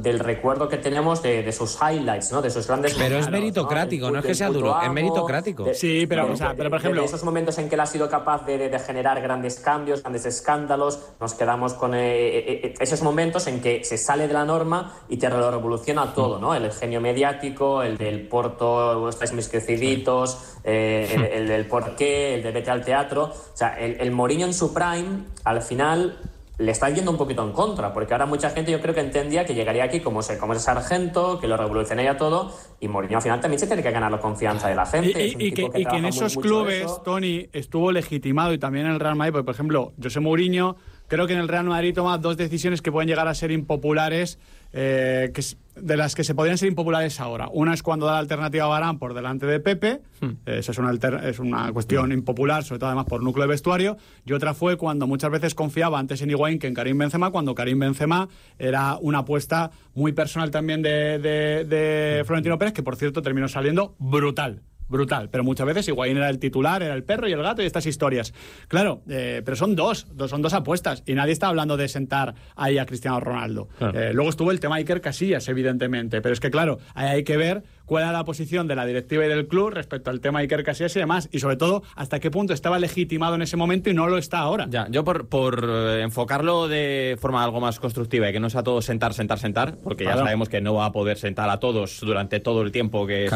E: recuerdo que tenemos de, de sus highlights, ¿no? De sus grandes
D: pero momentos, es meritocrático, ¿no? no es que sea duro, amo, es meritocrático.
E: De,
B: sí, pero,
E: de,
B: o sea,
E: de,
B: pero por ejemplo...
E: De esos momentos en que él ha sido capaz de, de, de generar grandes cambios, grandes escándalos, nos quedamos con eh, eh, esos momentos en que se sale de la norma y te lo revoluciona todo, ¿no? El genio mediático, el del Porto, estáis mis creciditos, eh, el, el del por qué, el de vete al teatro. O sea, el, el Mourinho en su prime, al final... le está yendo un poquito en contra, porque ahora mucha gente yo creo que entendía que llegaría aquí como ese, como ese sargento, que lo revolucionaría todo, y Mourinho al final también se tiene que ganar la confianza de la gente.
B: Y, y, y que, que, y que en esos clubes, eso. Tony, estuvo legitimado, y también en el Real Madrid, porque por ejemplo, José Mourinho, creo que en el Real Madrid toma dos decisiones que pueden llegar a ser impopulares, eh, que, de las que se podrían ser impopulares ahora. Una es cuando da la alternativa a Varane por delante de Pepe, hmm. eh, esa es una, alter, es una cuestión impopular, sobre todo además por núcleo de vestuario, y otra fue cuando muchas veces confiaba antes en Higuaín que en Karim Benzema, cuando Karim Benzema era una apuesta muy personal también de, de, de Florentino Pérez, que por cierto terminó saliendo brutal. Brutal, pero muchas veces Higuaín era el titular, era el perro y el gato y estas historias. Claro, eh, pero son dos, dos, son dos apuestas y nadie está hablando de sentar ahí a Cristiano Ronaldo. Claro. Eh, luego estuvo el tema Iker Casillas, evidentemente, pero es que claro, ahí hay que ver cuál era la posición de la directiva y del club respecto al tema Iker Casillas y demás, y sobre todo hasta qué punto estaba legitimado en ese momento y no lo está ahora.
H: Ya, yo por, por enfocarlo de forma algo más constructiva y que no sea todo sentar, sentar, sentar, porque claro. ya sabemos que no va a poder sentar a todos durante todo el tiempo que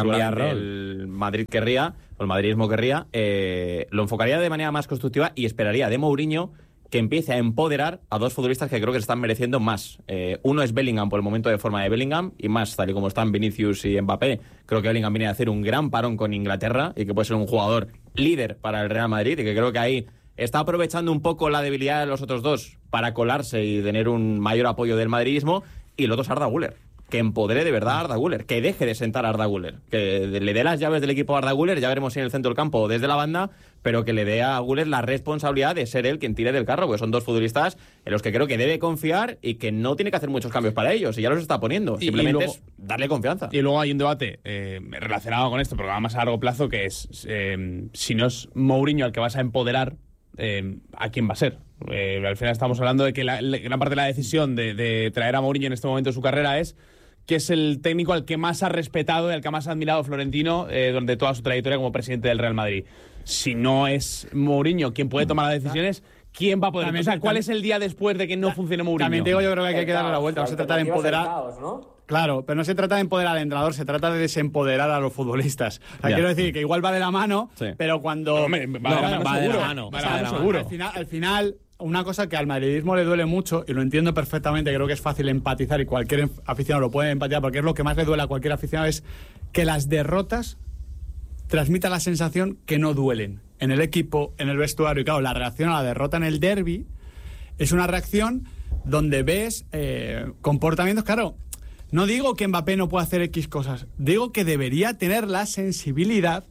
H: el Madrid querría, o el madridismo querría, eh, lo enfocaría de manera más constructiva y esperaría de Mourinho que empiece a empoderar a dos futbolistas que creo que se están mereciendo más. Eh, uno es Bellingham por el momento de forma de Bellingham, y más tal y como están Vinicius y Mbappé, creo que Bellingham viene a hacer un gran parón con Inglaterra y que puede ser un jugador líder para el Real Madrid, y que creo que ahí está aprovechando un poco la debilidad de los otros dos para colarse y tener un mayor apoyo del madridismo. Y el otro es Arda Güler, que empodere de verdad a Arda Güler, que deje de sentar a Arda Güler, que le dé las llaves del equipo a Arda Güler, ya veremos si en el centro del campo o desde la banda, pero que le dé a Güler la responsabilidad de ser él quien tire del carro, porque son dos futbolistas en los que creo que debe confiar y que no tiene que hacer muchos cambios para ellos, y ya los está poniendo,
G: y,
H: simplemente
G: y luego,
H: es darle confianza.
G: Y luego hay un debate eh, relacionado con esto, pero va más a largo plazo, que es eh, si no es Mourinho al que vas a empoderar, eh, ¿a quién va a ser? Eh, al final estamos hablando de que la, la gran parte de la decisión de, de traer a Mourinho en este momento de su carrera es que es el técnico al que más ha respetado y al que más ha admirado Florentino eh, durante toda su trayectoria como presidente del Real Madrid. Si no es Mourinho quien puede tomar las decisiones, ¿quién va a poder? También, o sea, ¿cuál también, es el día después de que no funcione Mourinho?
B: También te digo, yo creo que hay que darle la vuelta. No se trata de empoderar.
E: Caos, ¿no?
B: Claro, pero no se trata de empoderar al entrenador, se trata de desempoderar a los futbolistas. O sea, quiero decir que igual va de la mano, sí. pero cuando...
G: No, me, va, no, de la mano, va de la mano, va de la mano.
B: Seguro. Al final, al final, una cosa que al madridismo le duele mucho, y lo entiendo perfectamente, creo que es fácil empatizar y cualquier aficionado lo puede empatizar, porque es lo que más le duele a cualquier aficionado, es que las derrotas transmitan la sensación que no duelen en el equipo, en el vestuario. Y claro, la reacción a la derrota en el derbi es una reacción donde ves eh, comportamientos, claro. No digo que Mbappé no pueda hacer X cosas, digo que debería tener la sensibilidad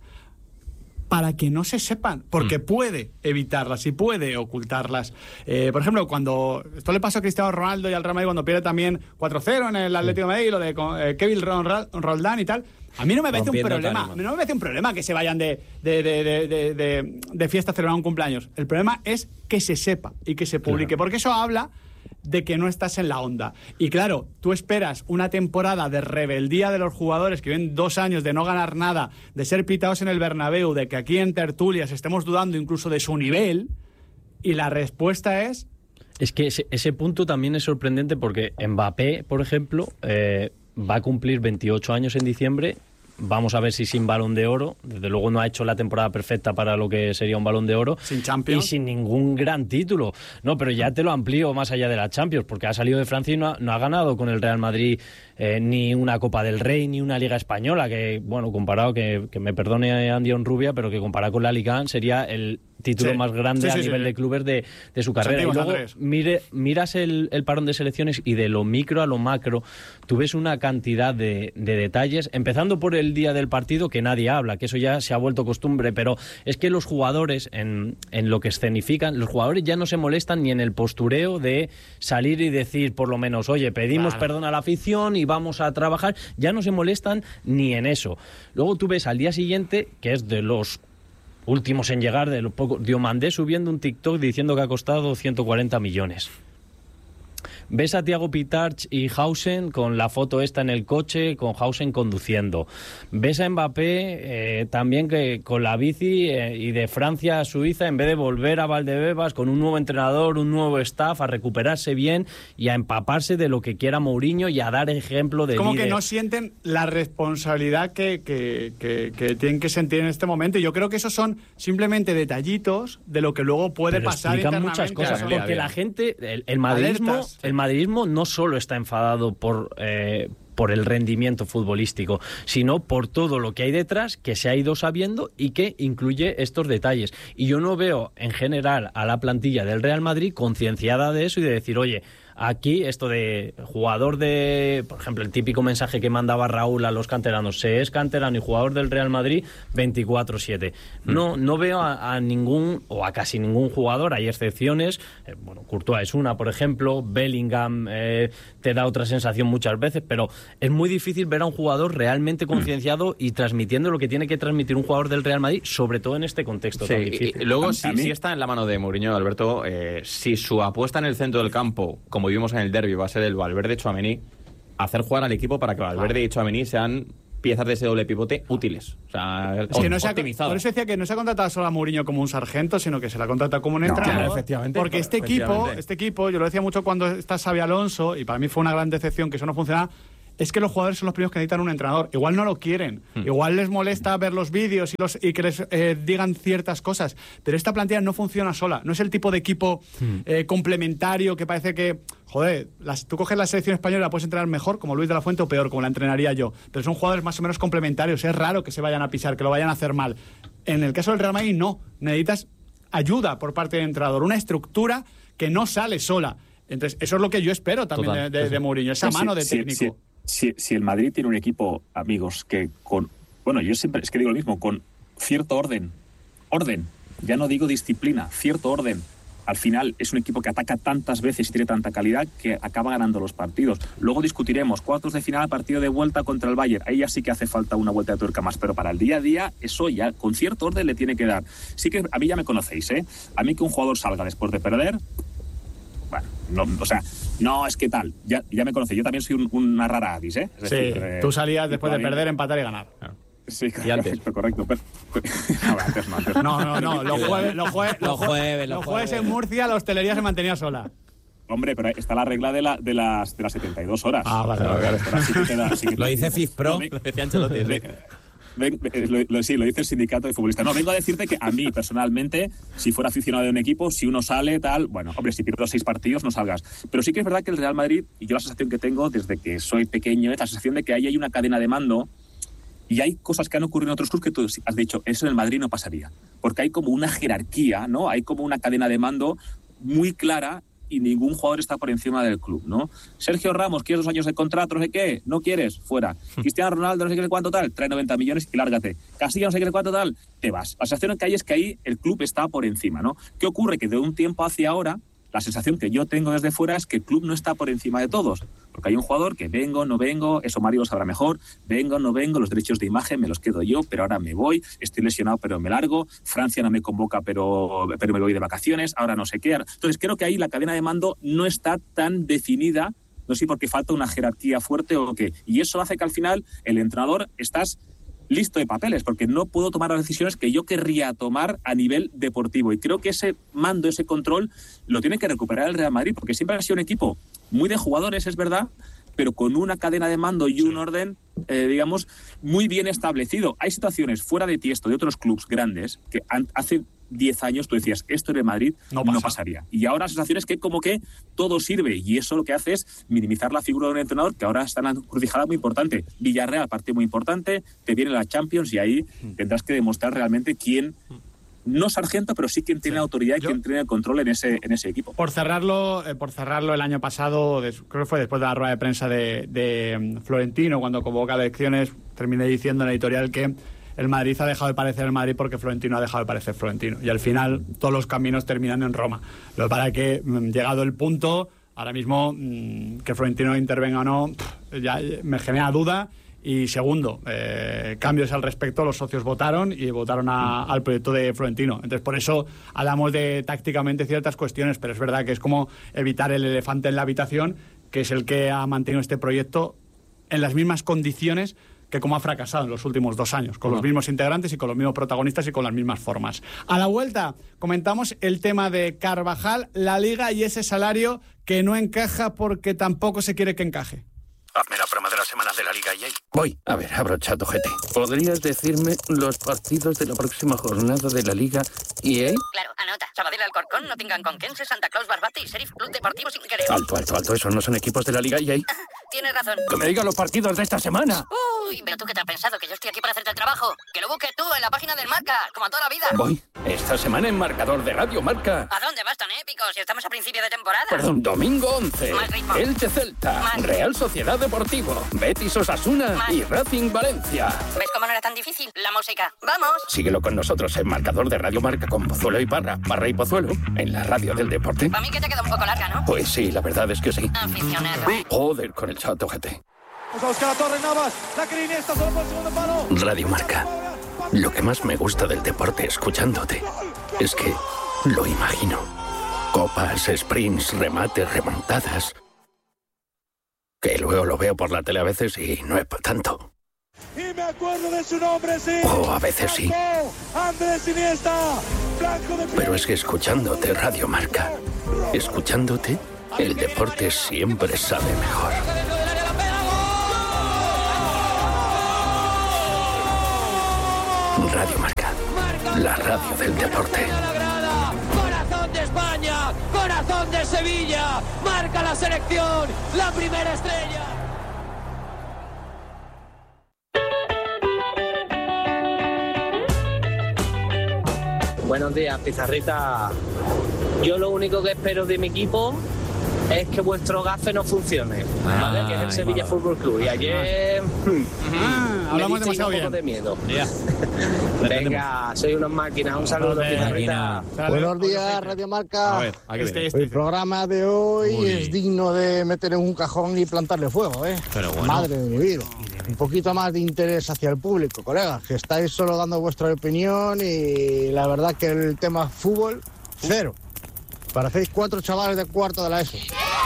B: para que no se sepan, porque mm. puede evitarlas y puede ocultarlas. Eh, por ejemplo, cuando esto le pasó a Cristiano Ronaldo y al Real Madrid cuando pierde también cuatro cero en el Atlético de Madrid, lo de eh, Kevin Roldán y tal, a mí no me parece un problema, no me parece un problema que se vayan de, de, de, de, de, de, de fiesta a celebrar un cumpleaños. El problema es que se sepa y que se publique, claro. porque eso habla de que no estás en la onda. Y claro, tú esperas una temporada de rebeldía de los jugadores que viven dos años de no ganar nada, de ser pitados en el Bernabéu, de que aquí en tertulias estemos dudando incluso de su nivel, y la respuesta es...
C: Es que ese, ese punto también es sorprendente, porque Mbappé, por ejemplo, eh, va a cumplir veintiocho años en diciembre. Vamos a ver si sin Balón de Oro. Desde luego no ha hecho la temporada perfecta para lo que sería un Balón de Oro.
B: Sin Champions.
C: Y sin ningún gran título. No, pero ya te lo amplío más allá de la Champions, porque ha salido de Francia y no ha, no ha ganado con el Real Madrid eh, ni una Copa del Rey, ni una Liga Española, que, bueno, comparado, que, que me perdone Andy Onrubia, pero que comparado con la Liga sería el título sí. más grande sí, sí, a nivel sí, sí. de clubes de, de su carrera. Y luego mire, miras el, el parón de selecciones y de lo micro a lo macro, tú ves una cantidad de, de detalles, empezando por el día del partido, que nadie habla, que eso ya se ha vuelto costumbre, pero es que los jugadores, en, en lo que escenifican, los jugadores ya no se molestan ni en el postureo de salir y decir, por lo menos, oye, pedimos claro. perdón a la afición y vamos a trabajar, ya no se molestan ni en eso. Luego tú ves al día siguiente, que es de los últimos en llegar, de lo poco, Diomandé subiendo un TikTok diciendo que ha costado ciento cuarenta millones. ves a Thiago Pitarch y Hausen con la foto esta en el coche, con Hausen conduciendo. Ves a Mbappé eh, también que con la bici eh, y de Francia a Suiza, en vez de volver a Valdebebas con un nuevo entrenador, un nuevo staff, a recuperarse bien y a empaparse de lo que quiera Mourinho y a dar ejemplo de
B: como
C: líder.
B: Que no sienten la responsabilidad que, que, que, que tienen que sentir en este momento. Y yo creo que esos son simplemente detallitos de lo que luego puede
C: Pero
B: pasar
C: explican
B: internamente.
C: muchas cosas,
B: Claro,
C: porque la gente, el, el madridismo,
B: Alertas.
C: el madridismo no solo está enfadado por eh, por el rendimiento futbolístico, sino por todo lo que hay detrás, que se ha ido sabiendo y que incluye estos detalles. Y yo no veo en general a la plantilla del Real Madrid concienciada de eso y de decir, oye, aquí esto de jugador de, por ejemplo, el típico mensaje que mandaba Raúl a los canteranos, se es canterano y jugador del Real Madrid veinticuatro siete. No, no veo a, a ningún o a casi ningún jugador, hay excepciones, eh, bueno, Courtois es una, por ejemplo, Bellingham eh, te da otra sensación muchas veces, pero es muy difícil ver a un jugador realmente concienciado y transmitiendo lo que tiene que transmitir un jugador del Real Madrid, sobre todo en este contexto
H: sí,
C: tan difícil.
H: Y luego, si, si está en la mano de Mourinho, Alberto, eh, si su apuesta en el centro del campo, como vimos en el derbi, va a ser el Valverde-Tchouaméni, hacer jugar al equipo para que Valverde y Tchouaméni sean piezas de ese doble pivote útiles. O sea,
B: es que no se ha,
H: optimizado.
B: por eso decía que no se ha contratado solo a Mourinho como un sargento, sino que se la ha contratado como un entrenador.
G: Claro, efectivamente.
B: Porque este equipo, este equipo, yo lo decía mucho cuando está Xabi Alonso, y para mí fue una gran decepción que eso no funcionaba, es que los jugadores son los primeros que necesitan un entrenador. Igual no lo quieren, hmm. igual les molesta ver los vídeos y, los, y que les eh, digan ciertas cosas, pero esta plantilla no funciona sola. No es el tipo de equipo hmm. eh, complementario que parece que, joder, las, tú coges la selección española y la puedes entrenar mejor, como Luis de la Fuente, o peor, como la entrenaría yo. Pero son jugadores más o menos complementarios. Es raro que se vayan a pisar, que lo vayan a hacer mal. En el caso del Real Madrid, no. Necesitas ayuda por parte del entrenador, una estructura que no sale sola. Entonces, eso es lo que yo espero también Total, de, de, de Mourinho, esa sí, mano de
F: sí,
B: técnico.
F: Sí, sí. Si, si el Madrid tiene un equipo, amigos, que con... Bueno, yo siempre es que digo lo mismo, con cierto orden, orden, ya no digo disciplina, cierto orden. Al final es un equipo que ataca tantas veces y tiene tanta calidad que acaba ganando los partidos. Luego discutiremos cuartos de final, partido de vuelta contra el Bayern. Ahí ya sí que hace falta una vuelta de tuerca más, pero para el día a día eso ya con cierto orden le tiene que dar. Sí que a mí ya me conocéis, ¿eh? A mí que un jugador salga después de perder... Bueno, no, o sea, no es que tal, ya, ya me conocéis, yo también soy un, una rara avis, ¿eh? Es
B: sí,
F: decir, eh,
B: tú salías después de perder, empatar y ganar.
F: Sí,
B: y antes.
F: correcto. Pero, no, antes no, antes no.
B: No, no, no, los jueves, los jueves,
D: los jueves,
B: los jueves en Murcia la hostelería se mantenía sola.
F: Hombre, pero está la regla de, la, de, las, de las setenta y dos horas.
B: Ah, vale, vale. vale.
F: Sí que queda, sí que
D: lo dice FIFPro.
F: Lo decía Ancelotti. Ven, lo, lo, sí, lo dice el sindicato de futbolistas. No, vengo a decirte que a mí, personalmente, si fuera aficionado de un equipo, si uno sale, tal, bueno, hombre, si pierdo seis partidos, no salgas. Pero sí que es verdad que el Real Madrid, y yo la sensación que tengo desde que soy pequeño, es la sensación de que ahí hay una cadena de mando y hay cosas que han ocurrido en otros clubes que tú has dicho, eso en el Madrid no pasaría. Porque hay como una jerarquía, ¿no? Hay como una cadena de mando muy clara y ningún jugador está por encima del club, ¿no? Sergio Ramos, ¿quieres dos años de contrato? No sé qué, no quieres, fuera. Cristiano Ronaldo, no sé qué cuánto tal, trae noventa millones y lárgate. Castilla, no sé qué cuánto tal, te vas. La sensación que hay es que ahí el club está por encima, ¿no? ¿Qué ocurre? Que de un tiempo hacia ahora, la sensación que yo tengo desde fuera es que el club no está por encima de todos. Porque hay un jugador que vengo, no vengo, eso Mario lo sabrá mejor, vengo, no vengo, los derechos de imagen me los quedo yo, pero ahora me voy, estoy lesionado pero me largo, Francia no me convoca pero, pero me voy de vacaciones, ahora no sé qué. Entonces creo que ahí la cadena de mando no está tan definida, no sé porque falta una jerarquía fuerte o qué. Y eso hace que al final el entrenador estás listo de papeles, porque no puedo tomar las decisiones que yo querría tomar a nivel deportivo. Y creo que ese mando, ese control, lo tiene que recuperar el Real Madrid, porque siempre ha sido un equipo muy de jugadores, es verdad, pero con una cadena de mando y un orden, eh, digamos, muy bien establecido. Hay situaciones fuera de Tiesto, de otros clubes grandes, que han, hace diez años tú decías, esto en el Madrid no, pasa. no pasaría. Y ahora la sensación es que como que todo sirve, y eso lo que hace es minimizar la figura de un entrenador que ahora está en una encrucijada muy importante. Villarreal, partido muy importante, te viene la Champions y ahí tendrás que demostrar realmente quién, no sargento, pero sí quien tiene sí. autoridad y Yo, quien tiene el control en ese, en ese equipo.
B: Por cerrarlo, eh, por cerrarlo el año pasado, des, creo que fue después de la rueda de prensa de, de um, Florentino, cuando convoca elecciones, terminé diciendo en la editorial que el Madrid ha dejado de parecer el Madrid porque Florentino ha dejado de parecer Florentino. Y al final todos los caminos terminan en Roma. Lo para que, llegado el punto, ahora mismo que Florentino intervenga o no, ya me genera duda Y segundo, eh, cambios al respecto, los socios votaron y votaron a, al proyecto de Florentino. Entonces, por eso hablamos de tácticamente ciertas cuestiones, pero es verdad que es como evitar el elefante en la habitación, que es el que ha mantenido este proyecto en las mismas condiciones que como ha fracasado en los últimos dos años, con los mismos integrantes y con los mismos protagonistas y con las mismas formas. A la vuelta comentamos el tema de Carvajal, la Liga y ese salario que no encaja porque tampoco se quiere que encaje.
A: Hazme la broma de las semanas de la Liga E A. Voy. A ver, abrocha tu ojete. ¿Podrías decirme los partidos de la próxima jornada de la Liga E A?
J: Claro, anota. Sabadell, Alcorcón, Nottingham, Conquense, Santa Claus, Barbate y Sheriff Club Deportivo Sinquereo.
A: Alto, alto, alto. ¿Esos no son equipos de la Liga E A?
J: Tienes razón.
A: Que me diga los partidos de esta semana.
J: Uy, pero tú qué te has pensado, que yo estoy aquí para hacerte el trabajo. Que lo busques tú en la página del Marca, como a toda la vida.
A: Voy. Esta semana en marcador de Radio Marca.
J: ¿A dónde vas tan épico si estamos a principio de temporada?
A: Perdón, domingo once.
J: Más ritmo.
A: Elche Celta.
J: Más.
A: Real Sociedad Deportivo. Betis Osasuna.
J: Más.
A: Y Racing Valencia.
J: ¿Ves cómo no era tan difícil? La música. ¡Vamos!
A: Síguelo con nosotros en marcador de Radio Marca con Pozuelo y Parra. Parra y Pozuelo. En la radio del deporte.
J: Para mí que te queda un poco larga, ¿no?
A: Pues sí, la verdad es que sí.
J: Aficionado.
A: Joder, con el chato G T.
Q: Vamos a buscar a Torres Navas. La que Iniesta solo por el segundo palo.
A: Radio Marca. Lo que más me gusta del deporte escuchándote es que lo imagino. Copas, sprints, remates, remontadas. Que luego lo veo por la tele a veces y no es para tanto.
Q: Y me acuerdo de su nombre, sí.
A: O a veces sí.
Q: Andrés Iniesta. Blanco de...
A: Pero es que escuchándote Radio Marca, escuchándote, el deporte siempre sabe mejor. Radio Marca, la radio del deporte.
I: Corazón de España, corazón de Sevilla, marca la selección, la primera estrella.
R: Buenos días, Pizarrita. Yo lo único que espero de mi equipo es que vuestro gafe no funcione, ¿vale?
D: Ah,
R: Que es el Sevilla Fútbol Club. Y ayer
B: Ah, hablamos
R: me disteis
B: demasiado
R: un
B: bien.
R: poco de miedo.
B: Ya.
R: Venga, soy unas máquinas. Un saludo, Pizarrita.
S: Buenos días, Radio Marca.
R: A ver, ¿a qué viene?
S: El programa de hoy
R: Uy.
S: es digno de meter en un cajón y plantarle fuego, ¿eh?
D: Pero bueno.
S: Madre de mi vida. Un poquito más de interés hacia el público, colegas, que estáis solo dando vuestra opinión y la verdad que el tema fútbol, cero. Parecéis cuatro chavales de cuarto de la ESO.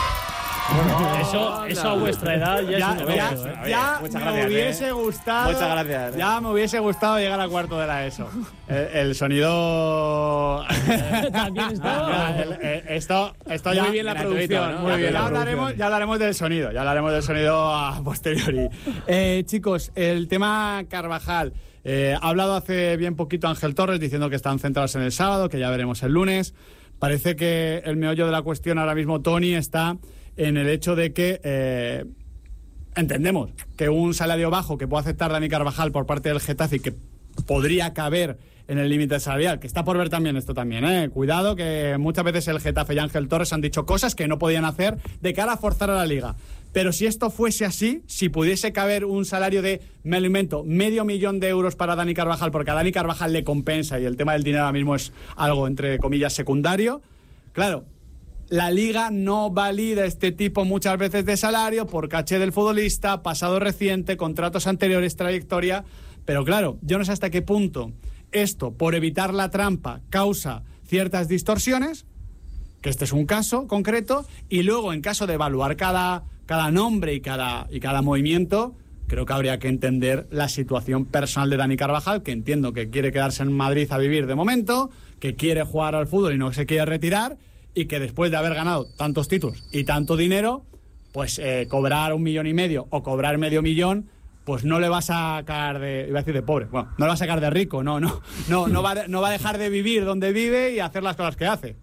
C: Bueno, eso, eso a vuestra edad ya,
B: Ya,
C: es un
B: ya,
C: negocio, ¿eh?
B: ya
C: Muchas
B: me
C: gracias,
B: hubiese
C: ¿eh?
B: gustado.
C: Muchas gracias, ¿eh?
B: Ya me hubiese gustado llegar a cuarto de la ESO. El, el sonido.
C: También
B: está. El- el- esto, esto
C: Muy
B: ya.
C: bien la
B: gratuito,
C: producción,
B: ¿no?
C: muy
B: Ya,
C: bien la
B: hablaremos,
C: producción.
B: ya hablaremos del sonido. Ya hablaremos del sonido a posteriori. Eh, chicos, el tema Carvajal. Eh, ha hablado hace bien poquito Ángel Torres diciendo que están centrados en el sábado, que ya veremos el lunes. Parece que el meollo de la cuestión ahora mismo, Tony, está en el hecho de que eh, entendemos que un salario bajo que puede aceptar Dani Carvajal por parte del Getafe y que podría caber en el límite salarial, que está por ver también esto también, ¿eh? Cuidado, que muchas veces el Getafe y Ángel Torres han dicho cosas que no podían hacer de cara a forzar a la Liga. Pero si esto fuese así, si pudiese caber un salario de, me lo invento, medio millón de euros para Dani Carvajal, porque a Dani Carvajal le compensa y el tema del dinero ahora mismo es algo, entre comillas, secundario, claro, la Liga no valida este tipo muchas veces de salario por caché del futbolista, pasado reciente, contratos anteriores, trayectoria, pero claro, yo no sé hasta qué punto esto, por evitar la trampa, causa ciertas distorsiones, que este es un caso concreto, y luego en caso de evaluar cada, cada nombre y cada, y cada movimiento, creo que habría que entender la situación personal de Dani Carvajal, que entiendo que quiere quedarse en Madrid a vivir de momento, que quiere jugar al fútbol y no se quiere retirar, y que después de haber ganado tantos títulos y tanto dinero, pues eh, cobrar un millón y medio o cobrar medio millón, pues no le va a sacar de, iba a decir de pobre, bueno, no le va a sacar de rico, no, no, no, no va, a, no va a dejar de vivir donde vive y hacer las cosas que hace.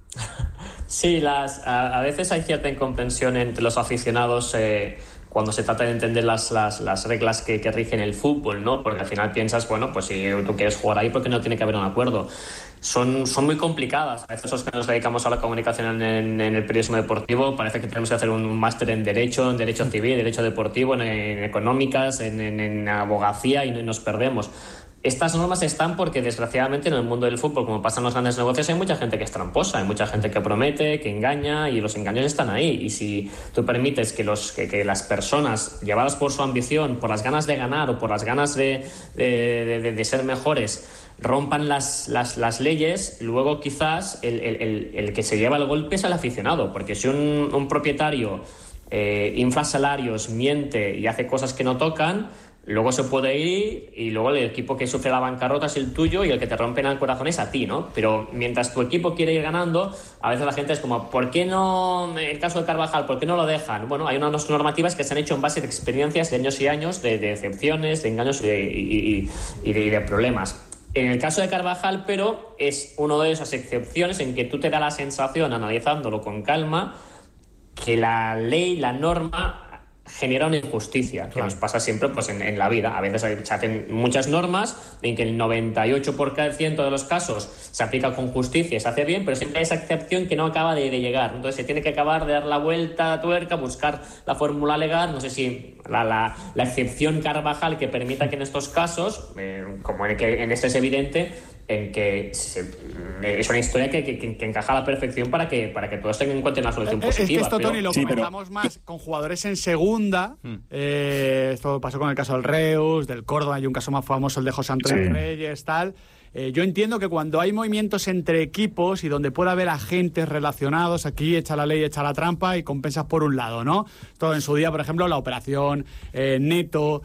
E: Sí, las, a, a veces hay cierta incomprensión entre los aficionados eh, cuando se trata de entender las, las, las reglas que, que rigen el fútbol, ¿no? Porque al final piensas, bueno, pues si tú quieres jugar ahí, ¿por qué no tiene que haber un acuerdo? Son, son muy complicadas. A veces los que nos dedicamos a la comunicación en, en el periodismo deportivo parece que tenemos que hacer un máster en Derecho, en Derecho Civil, Derecho Deportivo, en, en Económicas, en, en, en Abogacía y nos perdemos. estas normas están porque, desgraciadamente, en el mundo del fútbol, como pasa en los grandes negocios, hay mucha gente que es tramposa, hay mucha gente que promete, que engaña, y los engaños están ahí. Y si tú permites que, los, que, que las personas, llevadas por su ambición, por las ganas de ganar o por las ganas de, de, de, de ser mejores, rompan las, las, las leyes, luego quizás el, el, el, el que se lleva el golpe es el aficionado. Porque si un, un propietario eh, infla salarios, miente y hace cosas que no tocan, luego se puede ir y luego el equipo que sufre la bancarrota es el tuyo y el que te rompen el corazón es a ti, ¿no? Pero mientras tu equipo quiere ir ganando, a veces la gente es como, ¿por qué no, en el caso de Carvajal, por qué no lo dejan? Bueno, hay unas normativas que se han hecho en base de experiencias de años y años, de, de excepciones, de engaños y de, y, y, de, y de problemas. En el caso de Carvajal, pero, es una de esas excepciones en que tú te da la sensación, analizándolo con calma, que la ley, la norma, genera una injusticia, que nos pasa siempre pues en, en la vida. A veces se hacen muchas normas en que el noventa y ocho por ciento de los casos se aplica con justicia y se hace bien, pero siempre hay esa excepción que no acaba de, de llegar. Entonces se tiene que acabar de dar la vuelta a tuerca, buscar la fórmula legal. No sé si la, la, la excepción Carvajal que permita que en estos casos, eh, como en, que, en este es evidente, en que se, es una historia que, que, que encaja a la perfección para que, para que todos tengan en cuenta una solución
B: es,
E: positiva.
B: Es que esto,
E: pero...
B: Tony, lo
E: sí,
B: comentamos
E: pero...
B: más con jugadores en segunda. Mm. Eh, esto pasó con el caso del Reus, del Córdoba, hay un caso más famoso, el de José Antonio sí. Reyes, tal. Eh, yo entiendo que cuando hay movimientos entre equipos y donde puede haber agentes relacionados, aquí echa la ley, echa la trampa y compensas por un lado, ¿no? Todo en su día, por ejemplo, la operación eh, Neto,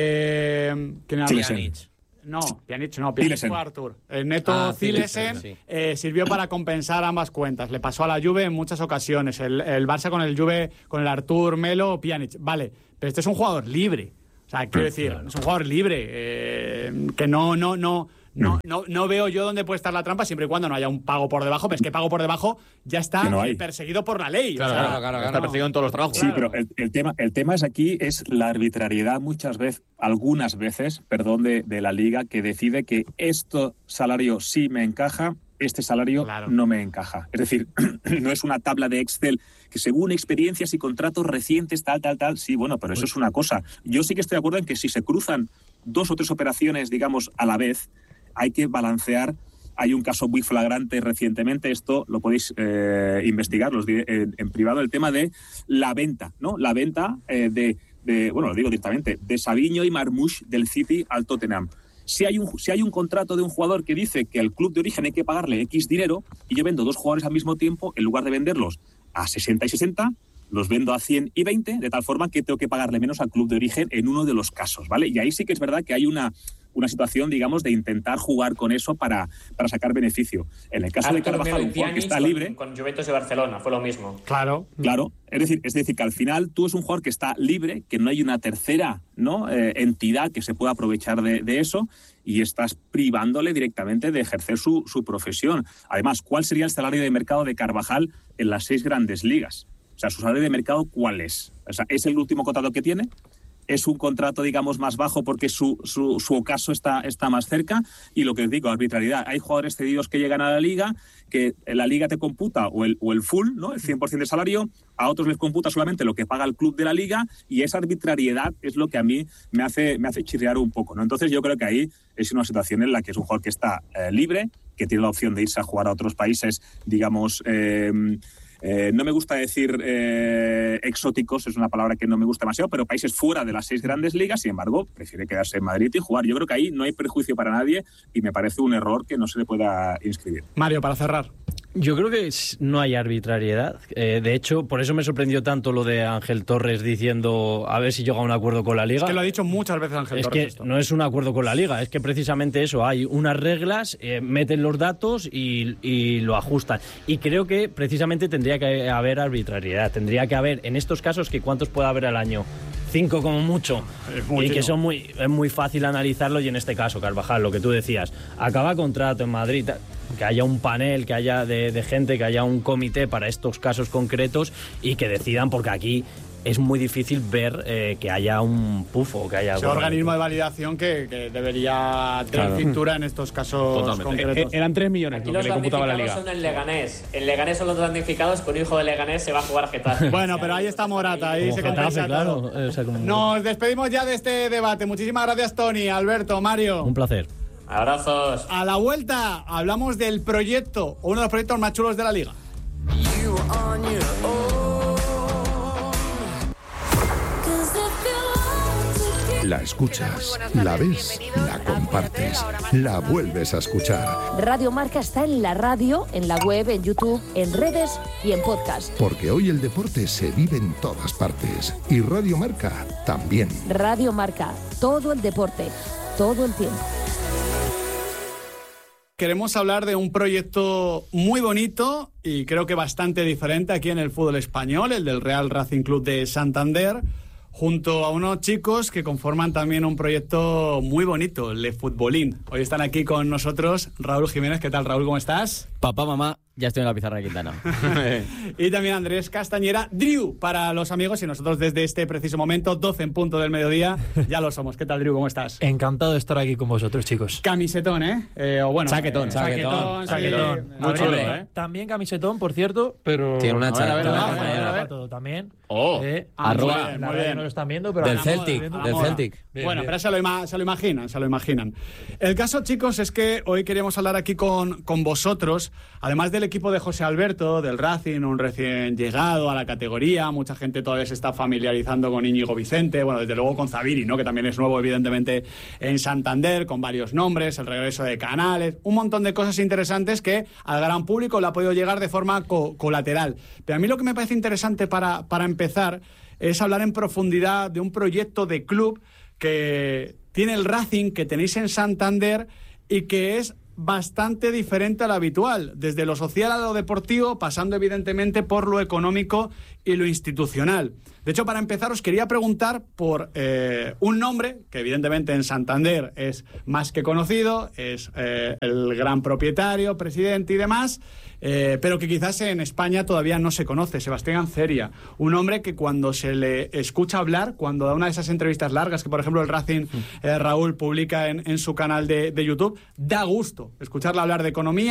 B: eh, ¿quién habla? No, Pjanic no, Pjanic fue Artur. El Neto ah, Zilesen sí. eh, sirvió para compensar ambas cuentas. Le pasó a la Juve en muchas ocasiones. El, el Barça con el Juve, con el Artur, Melo, Pjanic. Vale, pero este es un jugador libre. O sea, quiero decir, claro. es un jugador libre. Eh, que no, no, no... No, no, no veo yo dónde puede estar la trampa siempre y cuando no haya un pago por debajo, pero es que pago por debajo ya está no perseguido por la ley.
H: Claro,
B: o sea,
H: claro, claro, está perseguido en todos los trabajos.
F: Sí, claro. pero el, el, tema, el tema es aquí es la arbitrariedad muchas veces, algunas veces, perdón, de, de la liga que decide que este salario sí me encaja, este salario claro. no me encaja. Es decir, no es una tabla de Excel que según experiencias y contratos recientes, tal, tal, tal, sí, bueno, pero eso es una cosa. Yo sí que estoy de acuerdo en que si se cruzan dos o tres operaciones, digamos, a la vez, hay que balancear. Hay un caso muy flagrante recientemente, esto lo podéis eh, investigar los de, eh, en privado, el tema de la venta, ¿no? La venta eh, de, de, bueno, lo digo directamente, de Savinho y Marmoush del City al Tottenham. Si hay, un, si hay un contrato de un jugador que dice que al club de origen hay que pagarle X dinero y yo vendo dos jugadores al mismo tiempo, en lugar de venderlos a sesenta y sesenta, los vendo a cien y veinte, de tal forma que tengo que pagarle menos al club de origen en uno de los casos, ¿vale? Y ahí sí que es verdad que hay una, una situación, digamos, de intentar jugar con eso para, para sacar beneficio. En el caso Artur de Carvajal, un jugador que está libre...
E: Con, con Juventus y Barcelona, fue lo mismo.
B: Claro.
F: Claro. Es decir, es decir, que al final tú es un jugador que está libre, que no hay una tercera, ¿no? eh, entidad que se pueda aprovechar de, de eso y estás privándole directamente de ejercer su, su profesión. Además, ¿cuál sería el salario de mercado de Carvajal en las seis grandes ligas? O sea, ¿su salario de mercado cuál es? O sea, ¿es el último contrato que tiene? ¿Es un contrato, digamos, más bajo porque su, su, su ocaso está, está más cerca? Y lo que os digo, arbitrariedad. Hay jugadores cedidos que llegan a la liga, que la liga te computa o el, o el full, ¿no? El cien por ciento de salario, a otros les computa solamente lo que paga el club de la liga, y esa arbitrariedad es lo que a mí me hace, me hace chirriar un poco, ¿no? Entonces yo creo que ahí es una situación en la que es un jugador que está eh, libre, que tiene la opción de irse a jugar a otros países, digamos... Eh, Eh, no me gusta decir eh, exóticos, es una palabra que no me gusta demasiado, pero países fuera de las seis grandes ligas, sin embargo, prefiere quedarse en Madrid y jugar. Yo creo que ahí no hay perjuicio para nadie y me parece un error que no se le pueda inscribir.
B: Mario, para cerrar.
C: Yo creo que no hay arbitrariedad. Eh, de hecho, por eso me sorprendió tanto lo de Ángel Torres diciendo a ver si llega a un acuerdo con la Liga.
B: Es que lo ha dicho muchas veces Ángel
C: es
B: Torres.
C: Es que
B: esto.
C: no es un acuerdo con la Liga, es que precisamente eso, hay unas reglas, eh, meten los datos y, y lo ajustan. Y creo que precisamente tendría que haber arbitrariedad. Tendría que haber, en estos casos, que ¿cuántos puede haber al año? Cinco como mucho. Y que son muy, es muy fácil analizarlo, y en este caso, Carvajal, lo que tú decías, acaba contrato en Madrid, que haya un panel, que haya de, de gente, que haya un comité para estos casos concretos y que decidan, porque aquí es muy difícil ver eh, que haya un pufo, que haya
B: ese organismo de validación que, que debería tener claro. cintura en estos casos Totalmente. concretos.
G: Eh, eran tres millones
E: Aquí
G: lo que le computaba la Liga.
E: Son el Leganés. El Leganés son los damnificados, con un hijo de Leganés se va a jugar a Getafe.
B: Bueno, pero ahí está Morata, ahí
C: como
B: se
C: Getafe,
B: compensa
C: claro.
B: todo.
C: O sea, como...
B: Nos despedimos ya de este debate. Muchísimas gracias, Tony, Alberto, Mario.
C: Un placer.
E: Abrazos.
B: A la vuelta hablamos del proyecto, o uno de los proyectos más chulos de la liga.
K: La escuchas, la ves, la compartes, la vuelves a escuchar.
T: Radio Marca está en la radio, en la web, en YouTube, en redes y en podcast.
K: Porque hoy el deporte se vive en todas partes. Y Radio Marca también.
T: Radio Marca, todo el deporte, todo el tiempo.
B: Queremos hablar de un proyecto muy bonito y creo que bastante diferente aquí en el fútbol español, el del Real Racing Club de Santander, junto a unos chicos que conforman también un proyecto muy bonito, el de Futbolín. Hoy están aquí con nosotros Raúl Jiménez. ¿Qué tal, Raúl? ¿Cómo estás?
U: Papá, mamá, ya estoy en la pizarra de Quintana.
B: Y también Andrés Castañera, Driu, para los amigos, y nosotros desde este preciso momento, doce en punto del mediodía, ya lo somos. ¿Qué tal, Driu? ¿Cómo estás?
V: Encantado de estar aquí con vosotros, chicos.
B: Camisetón, ¿eh? eh o bueno,
U: chaquetón,
B: eh,
U: chaquetón,
B: chaquetón,
U: chaquetón.
B: Sí. Muy chulo, ¿eh?
V: También camisetón, por cierto, pero...
D: Tiene una chaquetón.
V: También.
H: Oh,
V: eh,
H: arroba.
V: Muy bien. No lo están viendo, pero...
D: Del Celtic, del Celtic.
B: Bien, bueno, bien. Pero se lo, ima- se lo imaginan, se lo imaginan. El caso, chicos, es que hoy queríamos hablar aquí con, con vosotros, además del equipo de José Alberto, del Racing, un recién llegado a la categoría. Mucha gente todavía se está familiarizando con Íñigo Vicente, bueno, desde luego con Zaviri, ¿no? Que también es nuevo, evidentemente, en Santander, con varios nombres, el regreso de Canales, un montón de cosas interesantes que al gran público le ha podido llegar de forma co- colateral. Pero a mí lo que me parece interesante para, para empezar es hablar en profundidad de un proyecto de club que tiene el Racing, que tenéis en Santander y que es bastante diferente al habitual, desde lo social a lo deportivo, pasando evidentemente por lo económico y lo institucional. De hecho, para empezar, os quería preguntar por eh, un nombre que evidentemente en Santander es más que conocido, es eh, el gran propietario, presidente y demás, eh, pero que quizás en España todavía no se conoce, Sebastián Anceria, un hombre que cuando se le escucha hablar, cuando da una de esas entrevistas largas que por ejemplo el Racing eh, Raúl publica en, en su canal de, de YouTube, da gusto escucharle hablar de economía,